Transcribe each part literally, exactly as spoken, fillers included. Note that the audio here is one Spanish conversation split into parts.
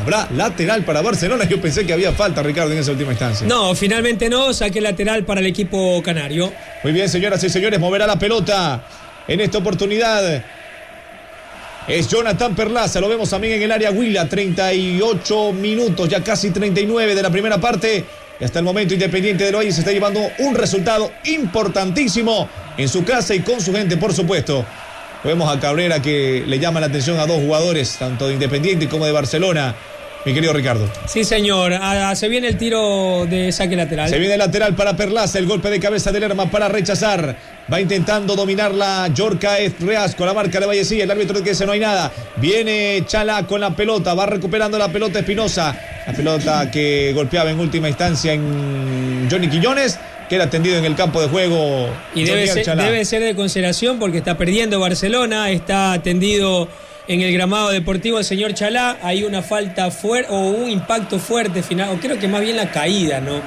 Habrá lateral para Barcelona. Yo pensé que había falta, Ricardo, en esa última instancia. No, finalmente no, saque lateral para el equipo canario. Muy bien, señoras y señores, moverá la pelota en esta oportunidad. Es Jonathan Perlaza, lo vemos también en el área Huila, treinta y ocho minutos, ya casi treinta y nueve de la primera parte. Y hasta el momento Independiente del Valle se está llevando un resultado importantísimo en su casa y con su gente, por supuesto. Vemos a Cabrera que le llama la atención a dos jugadores, tanto de Independiente como de Barcelona. Mi querido Ricardo. Sí, señor. Ah, se viene el tiro de saque lateral. Se viene el lateral para Perlaza. El golpe de cabeza de Lerma para rechazar. Va intentando dominarla Yorcaez Reasco. La marca de Vallecilla. El árbitro dice no hay nada. Viene Chalá con la pelota. Va recuperando la pelota Espinosa. La pelota que golpeaba en última instancia en Johnny Quiñones. Queda tendido en el campo de juego. Y debe ser, debe ser de consideración porque está perdiendo Barcelona. Está tendido en el gramado deportivo el señor Chalá. Hay una falta fuerte o un impacto fuerte final, o creo que más bien la caída, ¿no?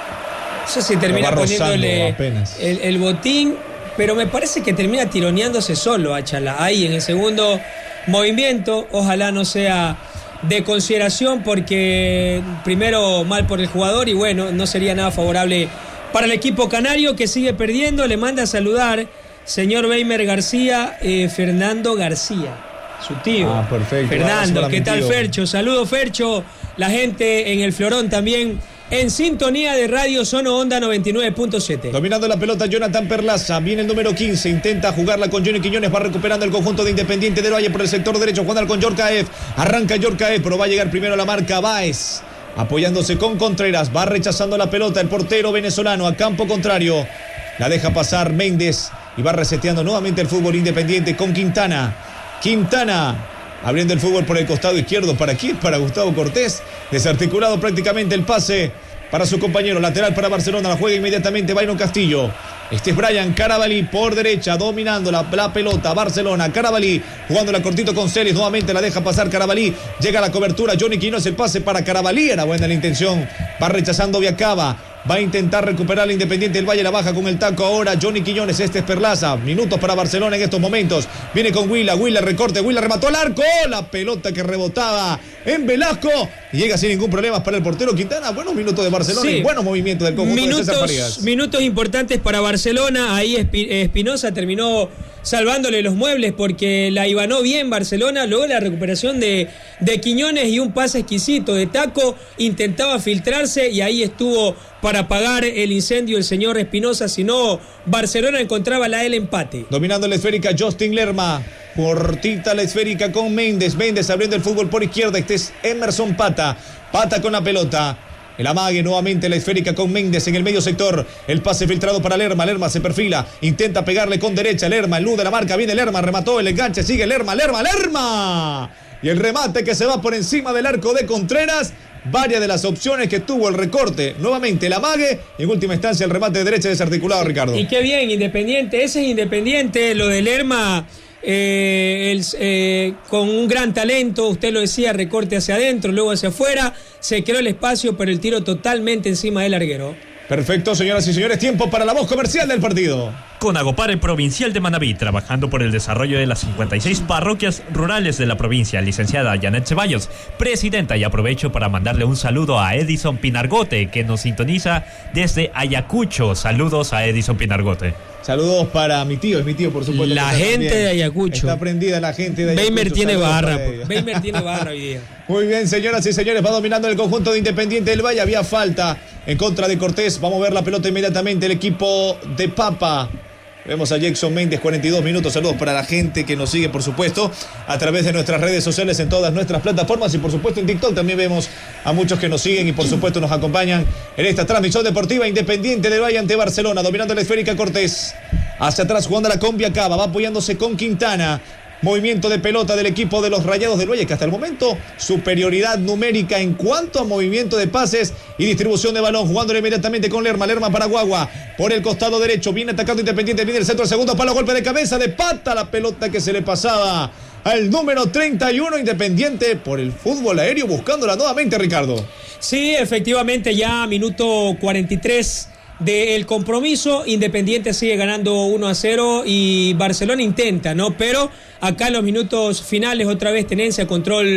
Eso se termina poniéndole el, el botín, pero me parece que termina tironeándose solo a Chalá. Ahí en el segundo movimiento, ojalá no sea de consideración porque primero mal por el jugador y bueno, no sería nada favorable para el equipo canario que sigue perdiendo. Le manda a saludar señor Weimer García, eh, Fernando García. Su tío. Ah, perfecto. Fernando, ¿qué tal, Fercho? Saludos, Fercho. La gente en el Florón también en sintonía de Radio Sono Onda noventa y nueve punto siete. Dominando la pelota Jonathan Perlaza. Viene el número quince. Intenta jugarla con Johnny Quiñones. Va recuperando el conjunto de Independiente del Valle por el sector derecho. Jugando con Yorcaez. Arranca Yorcaez, pero va a llegar primero a la marca Báez. Apoyándose con Contreras. Va rechazando la pelota el portero venezolano a campo contrario. La deja pasar Méndez. Y va reseteando nuevamente el fútbol Independiente con Quintana. Quintana abriendo el fútbol por el costado izquierdo. ¿Para quién? Para Gustavo Cortés. Desarticulado prácticamente el pase para su compañero. Lateral para Barcelona. La juega inmediatamente Byron Castillo. Este es Brian Carabalí por derecha, dominando la, la pelota. Barcelona, Carabalí jugándola cortito con Celis. Nuevamente la deja pasar Carabalí. Llega a la cobertura. Johnny Quiñones, el pase para Carabalí. Era buena la intención. Va rechazando Viacaba. Va a intentar recuperar el Independiente del Valle. La baja con el taco ahora Johnny Quiñones. Este es Perlaza. Minutos para Barcelona en estos momentos. Viene con Huila. Huila recorte. Huila remató al arco. La pelota que rebotaba en Velasco. Y llega sin ningún problema para el portero Quintana. Buenos minutos de Barcelona sí. Y buenos movimientos del conjunto minutos, de César Farías. Minutos importantes para Barcelona. Ahí Espinosa terminó salvándole los muebles porque la ibanó bien Barcelona. Luego la recuperación de, de Quiñones y un pase exquisito de taco. Intentaba filtrarse y ahí estuvo para apagar el incendio el señor Espinosa. Si no, Barcelona encontraba la el empate. Dominando la esférica Justin Lerma. Cortita la esférica con Méndez. Méndez abriendo el fútbol por izquierda. Este es Emerson Pata. Pata con la pelota. El amague nuevamente la esférica con Méndez en el medio sector. El pase filtrado para Lerma. Lerma se perfila. Intenta pegarle con derecha. Lerma elude la marca. Viene Lerma. Remató el enganche. Sigue Lerma. Lerma. Lerma. Y el remate que se va por encima del arco de Contreras. Varias de las opciones que tuvo el recorte. Nuevamente el amague. Y en última instancia el remate de derecha desarticulado, Ricardo. Y qué bien, Independiente. Ese es Independiente. Lo de Lerma. Eh, el, eh, con un gran talento, usted lo decía, recorte hacia adentro, luego hacia afuera, se creó el espacio, pero el tiro totalmente encima del larguero. Perfecto, señoras y señores, tiempo para la voz comercial del partido. Con Agopar, el Provincial de Manabí, trabajando por el desarrollo de las cincuenta y seis parroquias rurales de la provincia. Licenciada Janet Ceballos, presidenta, y aprovecho para mandarle un saludo a Edison Pinargote, que nos sintoniza desde Ayacucho. Saludos a Edison Pinargote. Saludos para mi tío, es mi tío, por supuesto. La gente también de Ayacucho. Está prendida la gente de Ayacucho. Weimer tiene barra. Weimer tiene barra hoy día. Muy bien, señoras y señores, va dominando el conjunto de Independiente del Valle. Había falta en contra de Cortés. Vamos a ver la pelota inmediatamente. El equipo de Papa. Vemos a Jackson Méndez, cuarenta y dos minutos. Saludos para la gente que nos sigue, por supuesto, a través de nuestras redes sociales en todas nuestras plataformas. Y por supuesto en TikTok también vemos a muchos que nos siguen y por supuesto nos acompañan en esta transmisión deportiva. Independiente del Valle ante Barcelona, dominando la esférica Cortés. Hacia atrás jugando la Combia Cava, va apoyándose con Quintana. Movimiento de pelota del equipo de los Rayados del Valle, que hasta el momento superioridad numérica en cuanto a movimiento de pases y distribución de balón, jugándole inmediatamente con Lerma. Lerma para Guagua, por el costado derecho, viene atacando Independiente, viene el centro, el segundo palo, golpe de cabeza, de pata, la pelota que se le pasaba al número treinta y uno, Independiente por el fútbol aéreo, buscándola nuevamente, Ricardo. Sí, efectivamente, ya minuto cuarenta y tres del compromiso. Independiente sigue ganando uno a cero y Barcelona intenta, ¿no? Pero acá en los minutos finales otra vez tenencia, control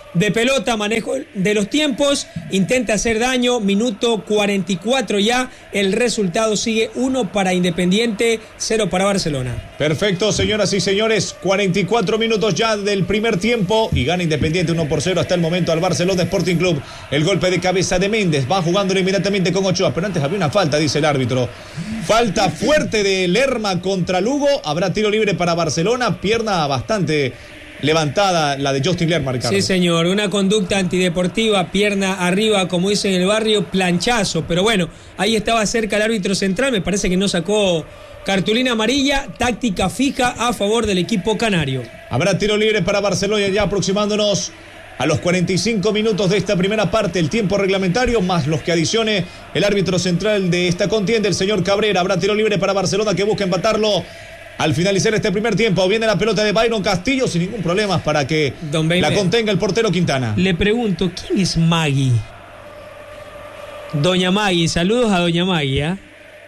de pelota, manejo de los tiempos, intenta hacer daño, minuto cuarenta y cuatro ya, el resultado sigue uno para Independiente, cero para Barcelona. Perfecto, señoras y señores, cuarenta y cuatro minutos ya del primer tiempo y gana Independiente uno por cero hasta el momento al Barcelona Sporting Club. El golpe de cabeza de Méndez, va jugándolo inmediatamente con Ochoa, pero antes había una falta, dice el árbitro. Falta fuerte de Lerma contra Lugo, habrá tiro libre para Barcelona, pierna bastante levantada la de Justin Lerma, Ricardo. Sí, señor, una conducta antideportiva, pierna arriba, como dicen en el barrio, planchazo, pero bueno, ahí estaba cerca el árbitro central, me parece que no sacó cartulina amarilla, táctica fija a favor del equipo canario. Habrá tiro libre para Barcelona ya aproximándonos a los cuarenta y cinco minutos de esta primera parte, el tiempo reglamentario, más los que adicione el árbitro central de esta contienda, el señor Cabrera. Habrá tiro libre para Barcelona que busca empatarlo al finalizar este primer tiempo. Viene la pelota de Byron Castillo sin ningún problema para que la contenga el portero Quintana. Le pregunto, ¿quién es Maggie? Doña Maggie, saludos a Doña Maggie, ¿eh?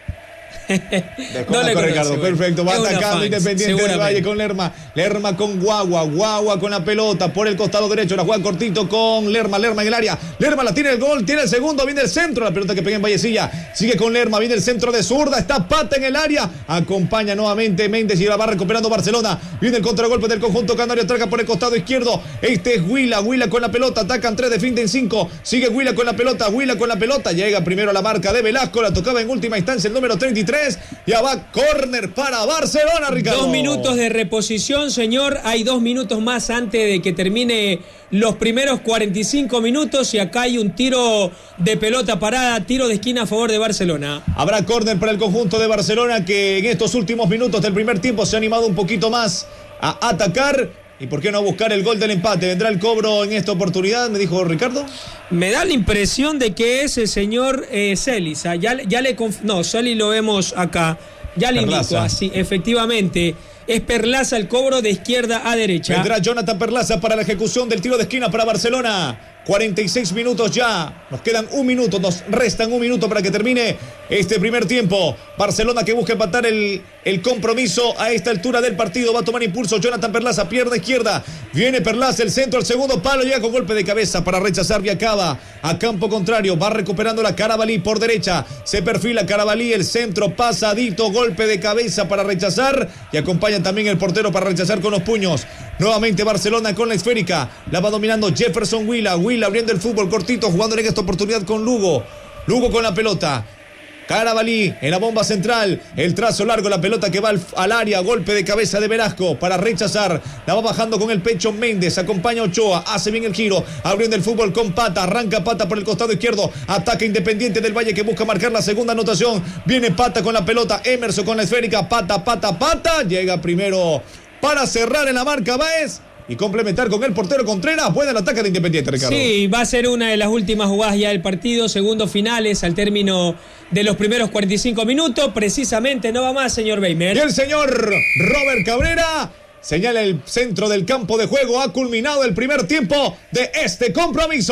No le conoce, Ricardo, bueno. Perfecto, va atacando Independiente del Valle con Lerma, Lerma con Guagua, Guagua con la pelota por el costado derecho, la juega cortito con Lerma, Lerma en el área, Lerma la tiene el gol, tiene el segundo, viene el centro, la pelota que pega en Vallecilla, sigue con Lerma, viene el centro de zurda, está Pata en el área, acompaña nuevamente Méndez y la va recuperando Barcelona, viene el contragolpe del conjunto canario, ataca por el costado izquierdo, este es Huila, Huila con la pelota, atacan tres de finta en cinco, sigue Huila con la pelota, Huila con la pelota, llega primero a la marca de Velasco, la tocaba en última instancia el número treinta y tres, ya va córner para Barcelona, Ricardo. Dos minutos de reposición, señor. Hay dos minutos más antes de que termine los primeros cuarenta y cinco minutos. Y acá hay un tiro de pelota parada, tiro de esquina a favor de Barcelona. Habrá córner para el conjunto de Barcelona que en estos últimos minutos del primer tiempo se ha animado un poquito más a atacar. ¿Y por qué no buscar el gol del empate? ¿Vendrá el cobro en esta oportunidad? Me dijo Ricardo. Me da la impresión de que es el señor eh, Celis. ¿ah? Ya, ya le conf... No, Celis lo vemos acá. Ya le indico así, efectivamente. Es Perlaza el cobro de izquierda a derecha. Vendrá Jonathan Perlaza para la ejecución del tiro de esquina para Barcelona. cuarenta y seis minutos ya. Nos quedan un minuto, nos restan un minuto para que termine este primer tiempo. Barcelona que busca empatar el, el compromiso a esta altura del partido. Va a tomar impulso Jonathan Perlaza, pierna izquierda. Viene Perlaza, el centro, el segundo palo. Llega con golpe de cabeza para rechazar Viacaba. A campo contrario, va recuperando la Carabalí por derecha. Se perfila Carabalí, el centro pasadito. Golpe de cabeza para rechazar. Y acompaña también el portero para rechazar con los puños. Nuevamente Barcelona con la esférica. La va dominando Jefferson Huila. Huila abriendo el fútbol cortito, jugando en esta oportunidad con Lugo. Lugo con la pelota. Carabalí en la bomba central. El trazo largo, la pelota que va al, al área. Golpe de cabeza de Velasco para rechazar. La va bajando con el pecho Méndez. Acompaña Ochoa. Hace bien el giro. Abriendo el fútbol con Pata. Arranca Pata por el costado izquierdo. Ataca Independiente del Valle que busca marcar la segunda anotación. Viene Pata con la pelota. Emerson con la esférica. Pata, Pata, Pata. Llega primero para cerrar en la marca Báez y complementar con el portero Contreras. Buena el ataque de Independiente, Ricardo. Sí, va a ser una de las últimas jugadas ya del partido. Segundos finales al término de los primeros cuarenta y cinco minutos. Precisamente no va más, señor Weimer. Y el señor Robert Cabrera señala el centro del campo de juego. Ha culminado el primer tiempo de este compromiso.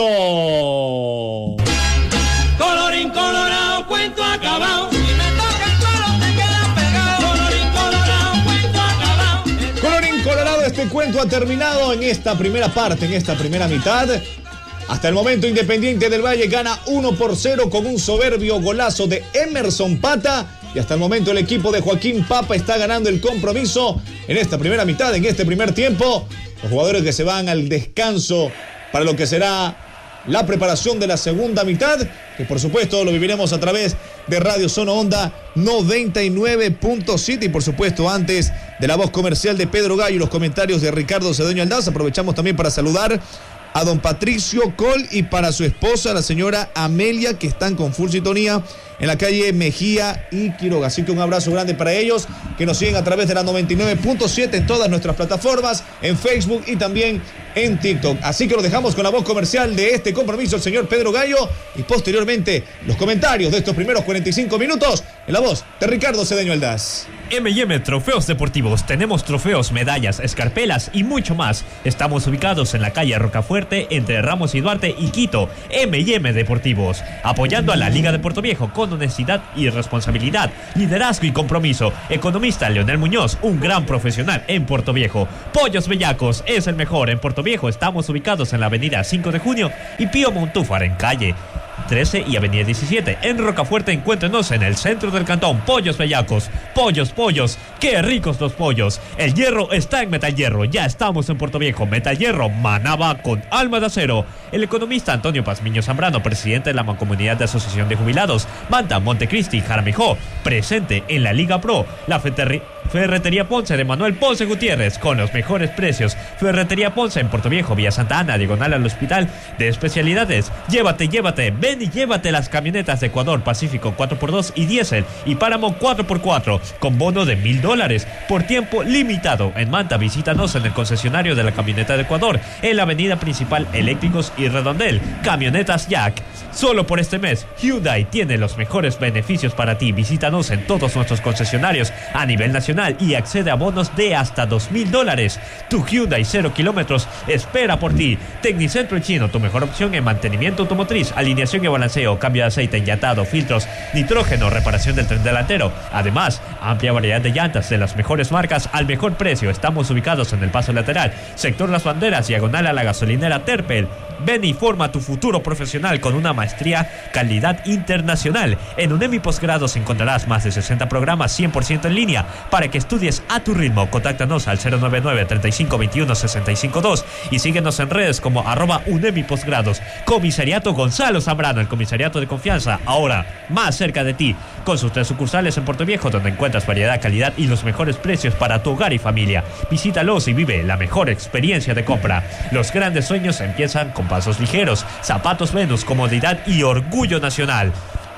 Colorín colorado, cuento acabado. Si me toca el suelo te quedas pegado. Colorín colorado, cuento acabado. Colorín colorado, este cuento ha terminado en esta primera parte, en esta primera mitad. Hasta el momento Independiente del Valle gana uno por cero con un soberbio golazo de Emerson Pata. Y hasta el momento el equipo de Joaquín Papa está ganando el compromiso en esta primera mitad, en este primer tiempo. Los jugadores que se van al descanso para lo que será la preparación de la segunda mitad, que por supuesto lo viviremos a través de Radio Zona Onda noventa y nueve punto siete y por supuesto antes de la voz comercial de Pedro Gallo y los comentarios de Ricardo Cedeño Aldaz. Aprovechamos también para saludar a don Patricio Col y para su esposa, la señora Amelia, que están con full sintonía en la calle Mejía y Quiroga. Así que un abrazo grande para ellos, que nos siguen a través de la noventa y nueve punto siete en todas nuestras plataformas, en Facebook y también en TikTok. Así que lo dejamos con la voz comercial de este compromiso, el señor Pedro Gallo, y posteriormente los comentarios de estos primeros cuarenta y cinco minutos en la voz de Ricardo Cedeño Aldaz. M y M Trofeos Deportivos. Tenemos trofeos, medallas, escarpelas y mucho más. Estamos ubicados en la calle Rocafuerte, entre Ramos y Duarte y Quito. M y M Deportivos, apoyando a la Liga de Puerto Viejo con honestidad y responsabilidad, liderazgo y compromiso. Economista Leonel Muñoz, un gran profesional en Puerto Viejo. Pollos Bellacos es el mejor en Puerto Viejo. Estamos ubicados en la avenida cinco de junio y Pío Montúfar en calle trece y avenida diecisiete. En Rocafuerte encuéntrenos en el centro del cantón. Pollos Bellacos, pollos, pollos, qué ricos los pollos. El hierro está en Metal Hierro. Ya estamos en Puerto Viejo. Metal Hierro, Manaba con alma de acero. El economista Antonio Pazmiño Zambrano, presidente de la Mancomunidad de Asociación de Jubilados. Manta, Montecristi, Jaramijó, presente en la Liga Pro. La Feterri Ferretería Ponce de Manuel Ponce Gutiérrez, con los mejores precios. Ferretería Ponce en Puerto Viejo, Vía Santa Ana, diagonal al Hospital de Especialidades. Llévate, llévate, ven y llévate las camionetas de Ecuador, Pacífico cuatro por dos y diésel y Páramo cuatro por cuatro con bono de mil dólares por tiempo limitado. En Manta, visítanos en el concesionario de la camioneta de Ecuador, en la avenida principal Eléctricos y Redondel. Camionetas Jack. Solo por este mes, Hyundai tiene los mejores beneficios para ti. Visítanos en todos nuestros concesionarios a nivel nacional y accede a bonos de hasta dos mil dólares. Tu Hyundai cero kilómetros espera por ti. Tecnicentro Chino, tu mejor opción en mantenimiento automotriz, alineación y balanceo, cambio de aceite, enllatado, filtros, nitrógeno, reparación del tren delantero. Además, amplia variedad de llantas de las mejores marcas al mejor precio. Estamos ubicados en el paso lateral, sector Las Banderas, diagonal a la gasolinera Terpel. Ven y forma tu futuro profesional con una maestría calidad internacional. En UNEMI Posgrados encontrarás más de sesenta programas cien por ciento en línea para que estudies a tu ritmo. Contáctanos al cero nueve nueve, treinta y cinco veintiuno, sesenta y cinco dos y síguenos en redes como arroba UNEMI Posgrados. Comisariato Gonzalo Zambrano, el comisariato de confianza, ahora más cerca de ti, con sus tres sucursales en Puerto Viejo, donde encuentras variedad, calidad y los mejores precios para tu hogar y familia. Visítalos y vive la mejor experiencia de compra. Los grandes sueños empiezan con pasos ligeros. Zapatos Venus, comodidad y orgullo nacional.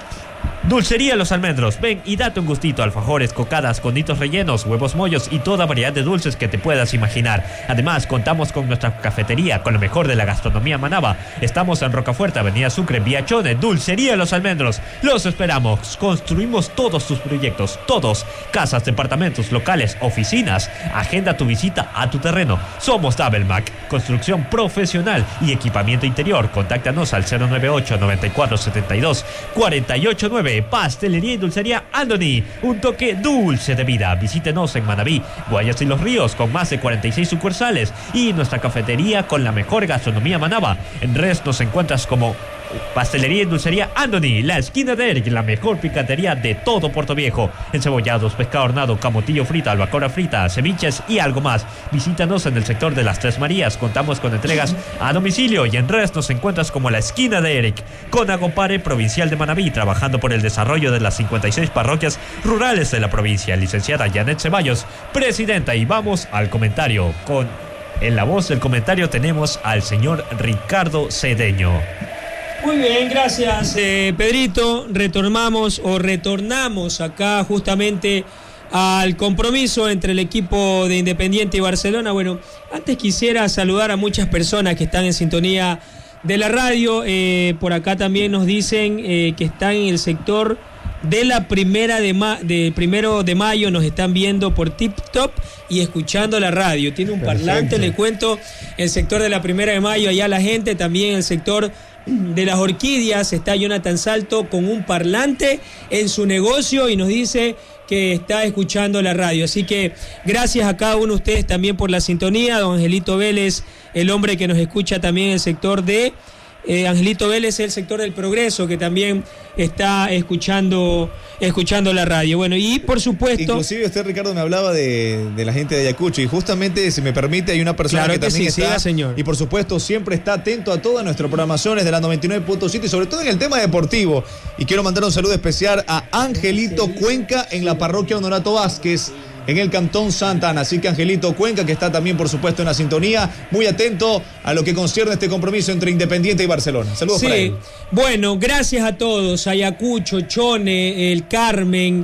Dulcería Los Almendros, ven y date un gustito. Alfajores, cocadas, conditos rellenos, huevos mollos y toda variedad de dulces que te puedas imaginar. Además, contamos con nuestra cafetería con lo mejor de la gastronomía manaba. Estamos en Rocafuerte, avenida Sucre, Vía Chone. Dulcería Los Almendros, los esperamos. Construimos todos tus proyectos, todos. Casas, departamentos, locales, oficinas. Agenda tu visita a tu terreno. Somos Dabelmac, construcción profesional y equipamiento interior. Contáctanos al cero nueve ocho, noventa y cuatro, setenta y dos, cuarenta y ocho nueve. Pastelería y Dulcería Andoni, un toque dulce de vida. Visítenos en Manabí, Guayas y Los Ríos, con más de cuarenta y seis sucursales, y nuestra cafetería con la mejor gastronomía manaba. En redes nos encuentras como Pastelería y Dulcería Andoni, la esquina de Eric, la mejor picatería de todo Puerto Viejo. Encebollados, pescado hornado, camotillo frita, albacora frita, ceviches y algo más. Visítanos en el sector de las Tres Marías. Contamos con entregas a domicilio y en redes nos encuentras como la esquina de Eric. Con Agopare Provincial de Manabí, trabajando por el desarrollo de las cincuenta y seis parroquias rurales de la provincia. Licenciada Janet Ceballos, presidenta. Y vamos al comentario. Con en la voz del comentario tenemos al señor Ricardo Cedeño. Muy bien, gracias eh, Pedrito. Retornamos o retornamos acá justamente al compromiso entre el equipo de Independiente y Barcelona. Bueno, antes quisiera saludar a muchas personas que están en sintonía de la radio. Eh, por acá también nos dicen eh, que están en el sector de la primera de, ma de primero de mayo, nos están viendo por Tip Top y escuchando la radio. Tiene un Perfecto. Parlante, le cuento, el sector de la primera de mayo, allá la gente, también el sector de las orquídeas, está Jonathan Salto con un parlante en su negocio y nos dice que está escuchando la radio. Así que gracias a cada uno de ustedes también por la sintonía. Don Angelito Vélez, el hombre que nos escucha también en el sector de Eh, Angelito Vélez, el sector del Progreso, que también está escuchando escuchando la radio. Bueno, y por supuesto... Inclusive usted, Ricardo, me hablaba de, de la gente de Ayacucho, y justamente, si me permite, hay una persona claro que, que también sí, está... Siga, señor. Y por supuesto, siempre está atento a todas nuestras programaciones de la noventa y nueve punto siete, y sobre todo en el tema deportivo. Y quiero mandar un saludo especial a Angelito Cuenca en la parroquia Honorato Vázquez, en el Cantón Santa Ana. Así que Angelito Cuenca, que está también, por supuesto, en la sintonía, muy atento a lo que concierne este compromiso entre Independiente y Barcelona. Saludos sí. para él. Bueno, gracias a todos. Ayacucho, Chone, El Carmen,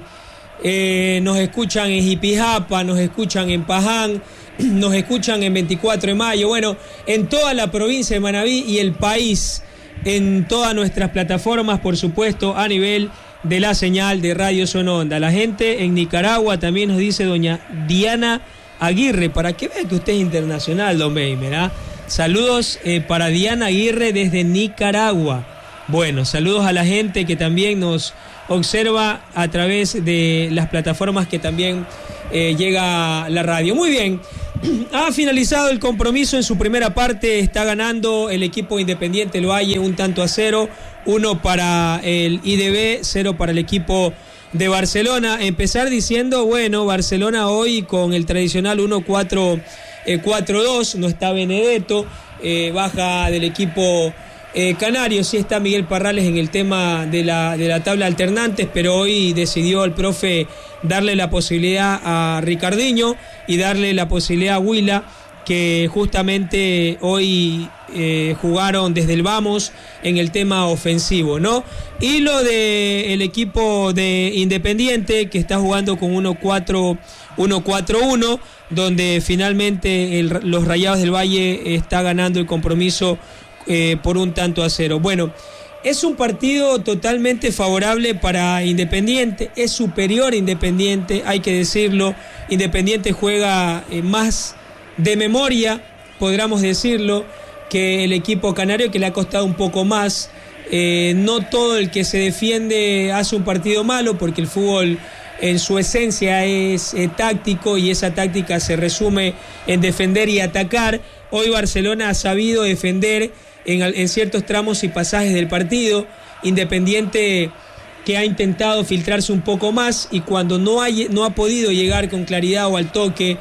eh, nos escuchan en Jipijapa, nos escuchan en Paján, nos escuchan en veinticuatro de mayo. Bueno, en toda la provincia de Manabí y el país, en todas nuestras plataformas, por supuesto, a nivel de la señal de Radio Sononda. La gente en Nicaragua también nos dice doña Diana Aguirre, para que vea que usted es internacional, don Beimer, ¿eh? Saludos eh, para Diana Aguirre desde Nicaragua. Bueno, saludos a la gente que también nos observa a través de las plataformas que también eh, llega la radio. Muy bien, ha finalizado el compromiso en su primera parte, está ganando el equipo Independiente del Valle un tanto a cero, uno para el I D B, cero para el equipo de Barcelona. Empezar diciendo, bueno, Barcelona hoy con el tradicional uno cuatro cuatro dos, no está Benedetto, eh, baja del equipo eh, canario, sí está Miguel Parrales en el tema de la, de la tabla alternantes, pero hoy decidió el profe darle la posibilidad a Ricardinho y darle la posibilidad a Huila, que justamente hoy eh, jugaron desde el vamos en el tema ofensivo, ¿no? Y lo del equipo de Independiente, que está jugando con uno cuatro uno, donde finalmente el, los Rayados del Valle está ganando el compromiso eh, por un tanto a cero. Bueno, es un partido totalmente favorable para Independiente, es superior a Independiente, hay que decirlo. Independiente juega eh, más de memoria, podríamos decirlo, que el equipo canario, que le ha costado un poco más. Eh, no todo el que se defiende hace un partido malo, porque el fútbol en su esencia es eh, táctico, y esa táctica se resume en defender y atacar. Hoy Barcelona ha sabido defender en, en ciertos tramos y pasajes del partido. Independiente, que ha intentado filtrarse un poco más, y cuando no, hay, no ha podido llegar con claridad o al toque,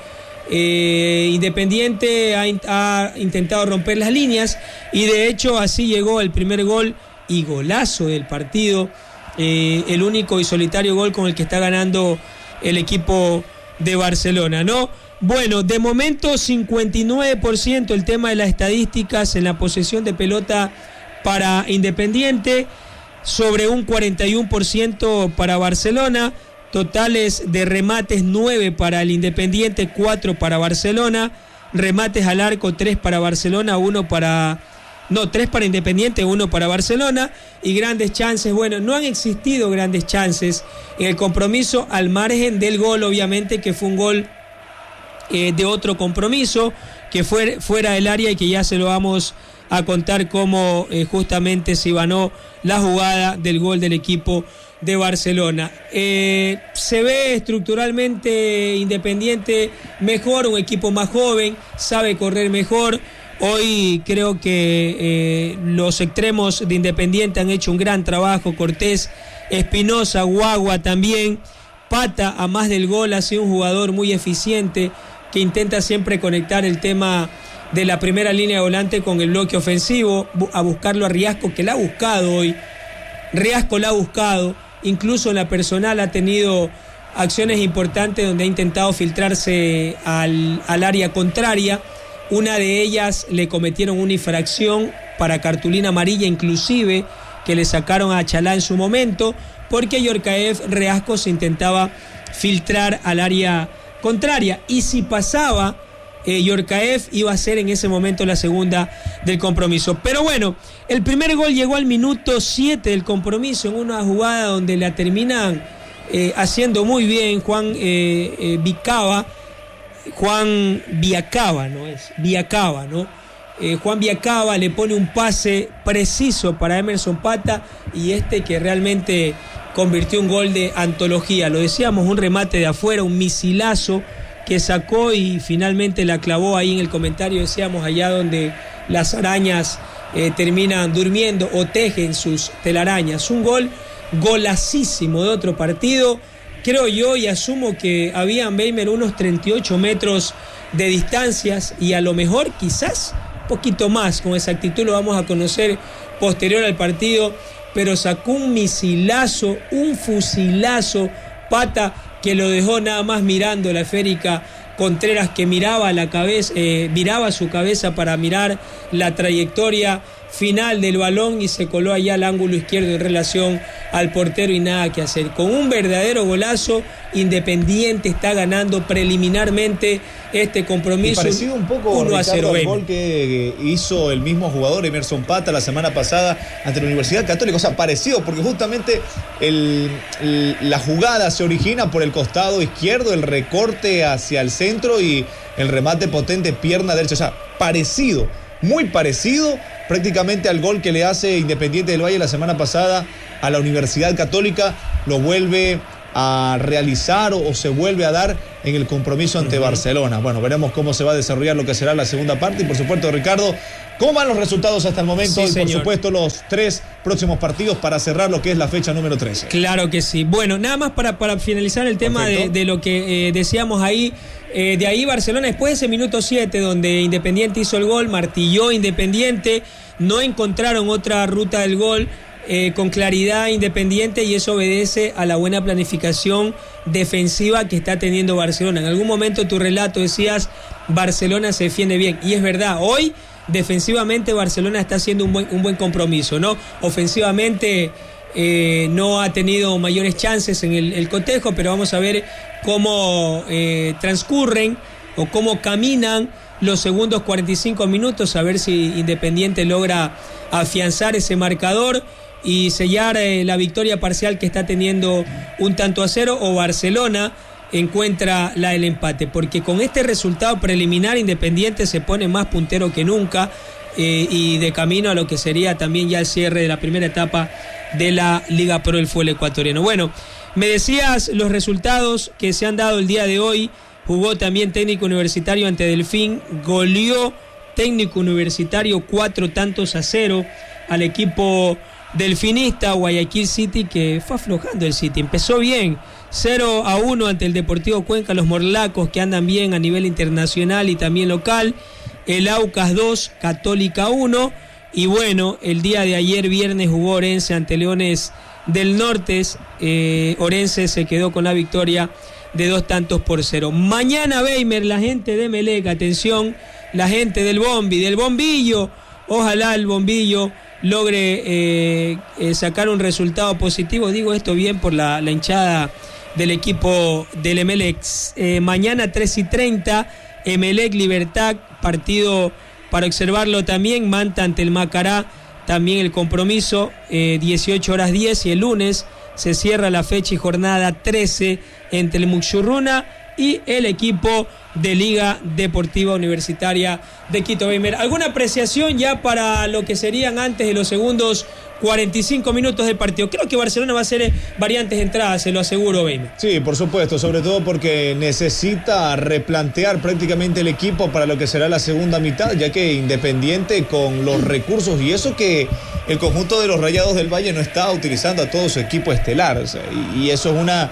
Eh, Independiente ha, ha intentado romper las líneas, y de hecho así llegó el primer gol y golazo del partido, eh, el único y solitario gol con el que está ganando el equipo de Barcelona, ¿no? Bueno, de momento cincuenta y nueve por ciento el tema de las estadísticas en la posesión de pelota para Independiente, sobre un cuarenta y uno por ciento para Barcelona. Totales de remates nueve para el Independiente, cuatro para Barcelona. Remates al arco tres para Barcelona, uno para... No, tres para Independiente, uno para Barcelona. Y grandes chances, bueno, no han existido grandes chances en el compromiso, al margen del gol, obviamente, que fue un gol eh, de otro compromiso, que fue fuera del área, y que ya se lo vamos a contar cómo eh, justamente se ibanó la jugada del gol del equipo de Barcelona. Eh, se ve estructuralmente Independiente mejor, un equipo más joven, sabe correr mejor. Hoy creo que eh, los extremos de Independiente han hecho un gran trabajo. Cortés, Espinosa, Guagua también. Pata, a más del gol, ha sido un jugador muy eficiente, que intenta siempre conectar el tema de la primera línea de volante con el bloque ofensivo, a buscarlo a Riasco, que la ha buscado hoy. Riasco la ha buscado, incluso en la personal ha tenido acciones importantes donde ha intentado filtrarse al, al área contraria. Una de ellas le cometieron una infracción para cartulina amarilla, inclusive, que le sacaron a Chalá en su momento, porque Yorkaev Riasco se intentaba filtrar al área contraria, y si pasaba eh, Yorkaev, iba a ser en ese momento la segunda del compromiso. Pero bueno, el primer gol llegó al minuto siete del compromiso, en una jugada donde la terminan eh, haciendo muy bien Juan eh, eh, Vicaba, Juan Viacaba, ¿no es? Viacaba, ¿no? Eh, Juan Viacaba le pone un pase preciso para Emerson Pata, y este que realmente convirtió un gol de antología. Lo decíamos, un remate de afuera, un misilazo que sacó y finalmente la clavó ahí en el comentario, decíamos, allá donde las arañas eh, terminan durmiendo o tejen sus telarañas. Un gol golacísimo de otro partido. Creo yo y asumo que habían, Beimer, unos treinta y ocho metros de distancias, y a lo mejor quizás un poquito más, con exactitud lo vamos a conocer posterior al partido, pero sacó un misilazo, un fusilazo Pata, que lo dejó nada más mirando la esférica Contreras, que miraba la cabeza, eh, miraba su cabeza para mirar la trayectoria final del balón y se coló allá al ángulo izquierdo en relación al portero y nada que hacer. Con un verdadero golazo, Independiente está ganando preliminarmente este compromiso. Y parecido un poco, uno a cero, al gol que hizo el mismo jugador Emerson Pata la semana pasada ante la Universidad Católica. O sea, parecido, porque justamente el, el, la jugada se origina por el costado izquierdo, el recorte hacia el centro y el remate potente pierna derecha. O sea, parecido, muy parecido prácticamente al gol que le hace Independiente del Valle la semana pasada a la Universidad Católica. Lo vuelve a realizar o, o se vuelve a dar en el compromiso ante uh-huh. Barcelona. Bueno, veremos cómo se va a desarrollar lo que será la segunda parte y por supuesto, Ricardo, cómo van los resultados hasta el momento sí, y señor. Por supuesto los tres próximos partidos para cerrar lo que es la fecha número trece. Claro que sí. Bueno, nada más para, para finalizar el tema de, de lo que eh, decíamos ahí. Eh, de ahí Barcelona, después de ese minuto siete donde Independiente hizo el gol, martilló Independiente, no encontraron otra ruta del gol eh, con claridad Independiente, y eso obedece a la buena planificación defensiva que está teniendo Barcelona. En algún momento tu relato decías Barcelona se defiende bien, y es verdad, hoy defensivamente Barcelona está haciendo un buen, un buen compromiso, ¿no? Ofensivamente eh, no ha tenido mayores chances en el, el cotejo, pero vamos a ver cómo eh, transcurren o cómo caminan los segundos cuarenta y cinco minutos, a ver si Independiente logra afianzar ese marcador y sellar eh, la victoria parcial que está teniendo un tanto a cero, o Barcelona encuentra la del empate, porque con este resultado preliminar Independiente se pone más puntero que nunca eh, y de camino a lo que sería también ya el cierre de la primera etapa de la Liga Pro del Fútbol Ecuatoriano. Bueno, me decías los resultados que se han dado el día de hoy. Jugó también Técnico Universitario ante Delfín, goleó Técnico Universitario cuatro tantos a cero al equipo delfinista. Guayaquil City, que fue aflojando el City, empezó bien, cero a uno ante el Deportivo Cuenca, los morlacos que andan bien a nivel internacional y también local. El Aucas dos, Católica uno, y bueno, el día de ayer viernes jugó Orense ante Leones del Norte. eh, Orense se quedó con la victoria de dos tantos por cero. Mañana, Weimer, la gente de Melec, atención, la gente del Bombi, del Bombillo, ojalá el Bombillo logre eh, eh, sacar un resultado positivo. Digo esto bien por la, la hinchada del equipo del Emelec. Eh, mañana tres y treinta, Emelec Libertad, partido para observarlo también. Manta ante el Macará, también el compromiso, eh, dieciocho horas diez, y el lunes se cierra la fecha y jornada trece entre el Muxurruna y el equipo de Liga Deportiva Universitaria de Quito. Weimer, ¿alguna apreciación ya para lo que serían antes de los segundos cuarenta y cinco minutos del partido? Creo que Barcelona va a hacer variantes de entrada, se lo aseguro, Weimer. Sí, por supuesto, sobre todo porque necesita replantear prácticamente el equipo para lo que será la segunda mitad, ya que Independiente, con los recursos y eso que el conjunto de los Rayados del Valle no está utilizando a todo su equipo estelar, o sea, y, y eso es una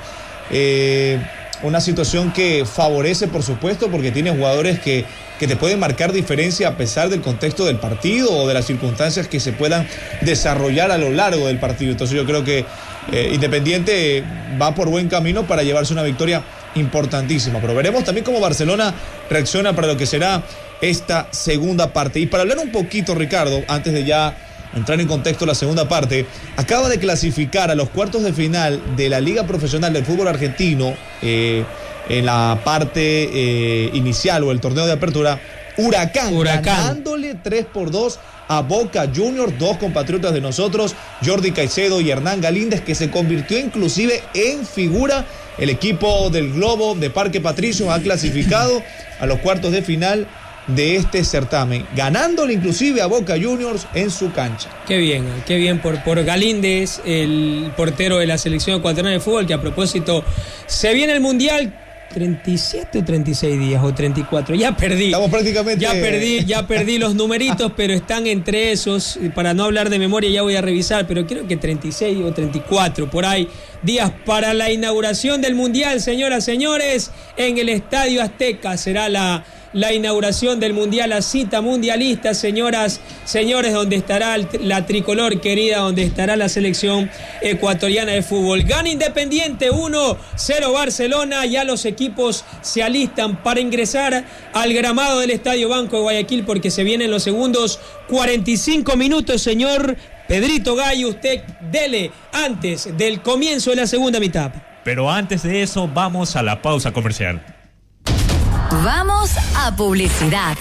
eh, una situación que favorece, por supuesto, porque tiene jugadores que, que te pueden marcar diferencia a pesar del contexto del partido o de las circunstancias que se puedan desarrollar a lo largo del partido. Entonces yo creo que eh, Independiente va por buen camino para llevarse una victoria importantísima, pero veremos también cómo Barcelona reacciona para lo que será esta segunda parte. Y para hablar un poquito, Ricardo, antes de ya entrar en contexto la segunda parte, acaba de clasificar a los cuartos de final de la Liga Profesional del Fútbol Argentino eh, en la parte eh, inicial o el torneo de apertura, Huracán, Huracán, ganándole tres por dos a Boca Juniors, dos compatriotas de nosotros, Jordi Caicedo y Hernán Galíndez, que se convirtió inclusive en figura. El equipo del Globo de Parque Patricio ha clasificado a los cuartos de final de este certamen, ganándole inclusive a Boca Juniors en su cancha. Qué bien, qué bien por, por Galíndez, el portero de la selección ecuatoriana de fútbol, que a propósito se viene el Mundial. treinta y siete o treinta y seis días o treinta y cuatro, ya perdí. Estamos prácticamente... Ya perdí, ya perdí los numeritos, pero están entre esos, para no hablar de memoria ya voy a revisar, pero creo que treinta y seis o treinta y cuatro, por ahí, días para la inauguración del Mundial, señoras, señores, en el Estadio Azteca. Será la la inauguración del Mundial, la cita mundialista, señoras, señores, donde estará la tricolor querida, donde estará la selección ecuatoriana de fútbol. Gana Independiente uno cero Barcelona, ya los equipos se alistan para ingresar al gramado del Estadio Banco de Guayaquil porque se vienen los segundos cuarenta y cinco minutos, señor Pedrito Gallo, usted dele antes del comienzo de la segunda mitad. Pero antes de eso, vamos a la pausa comercial. Vamos a publicidad.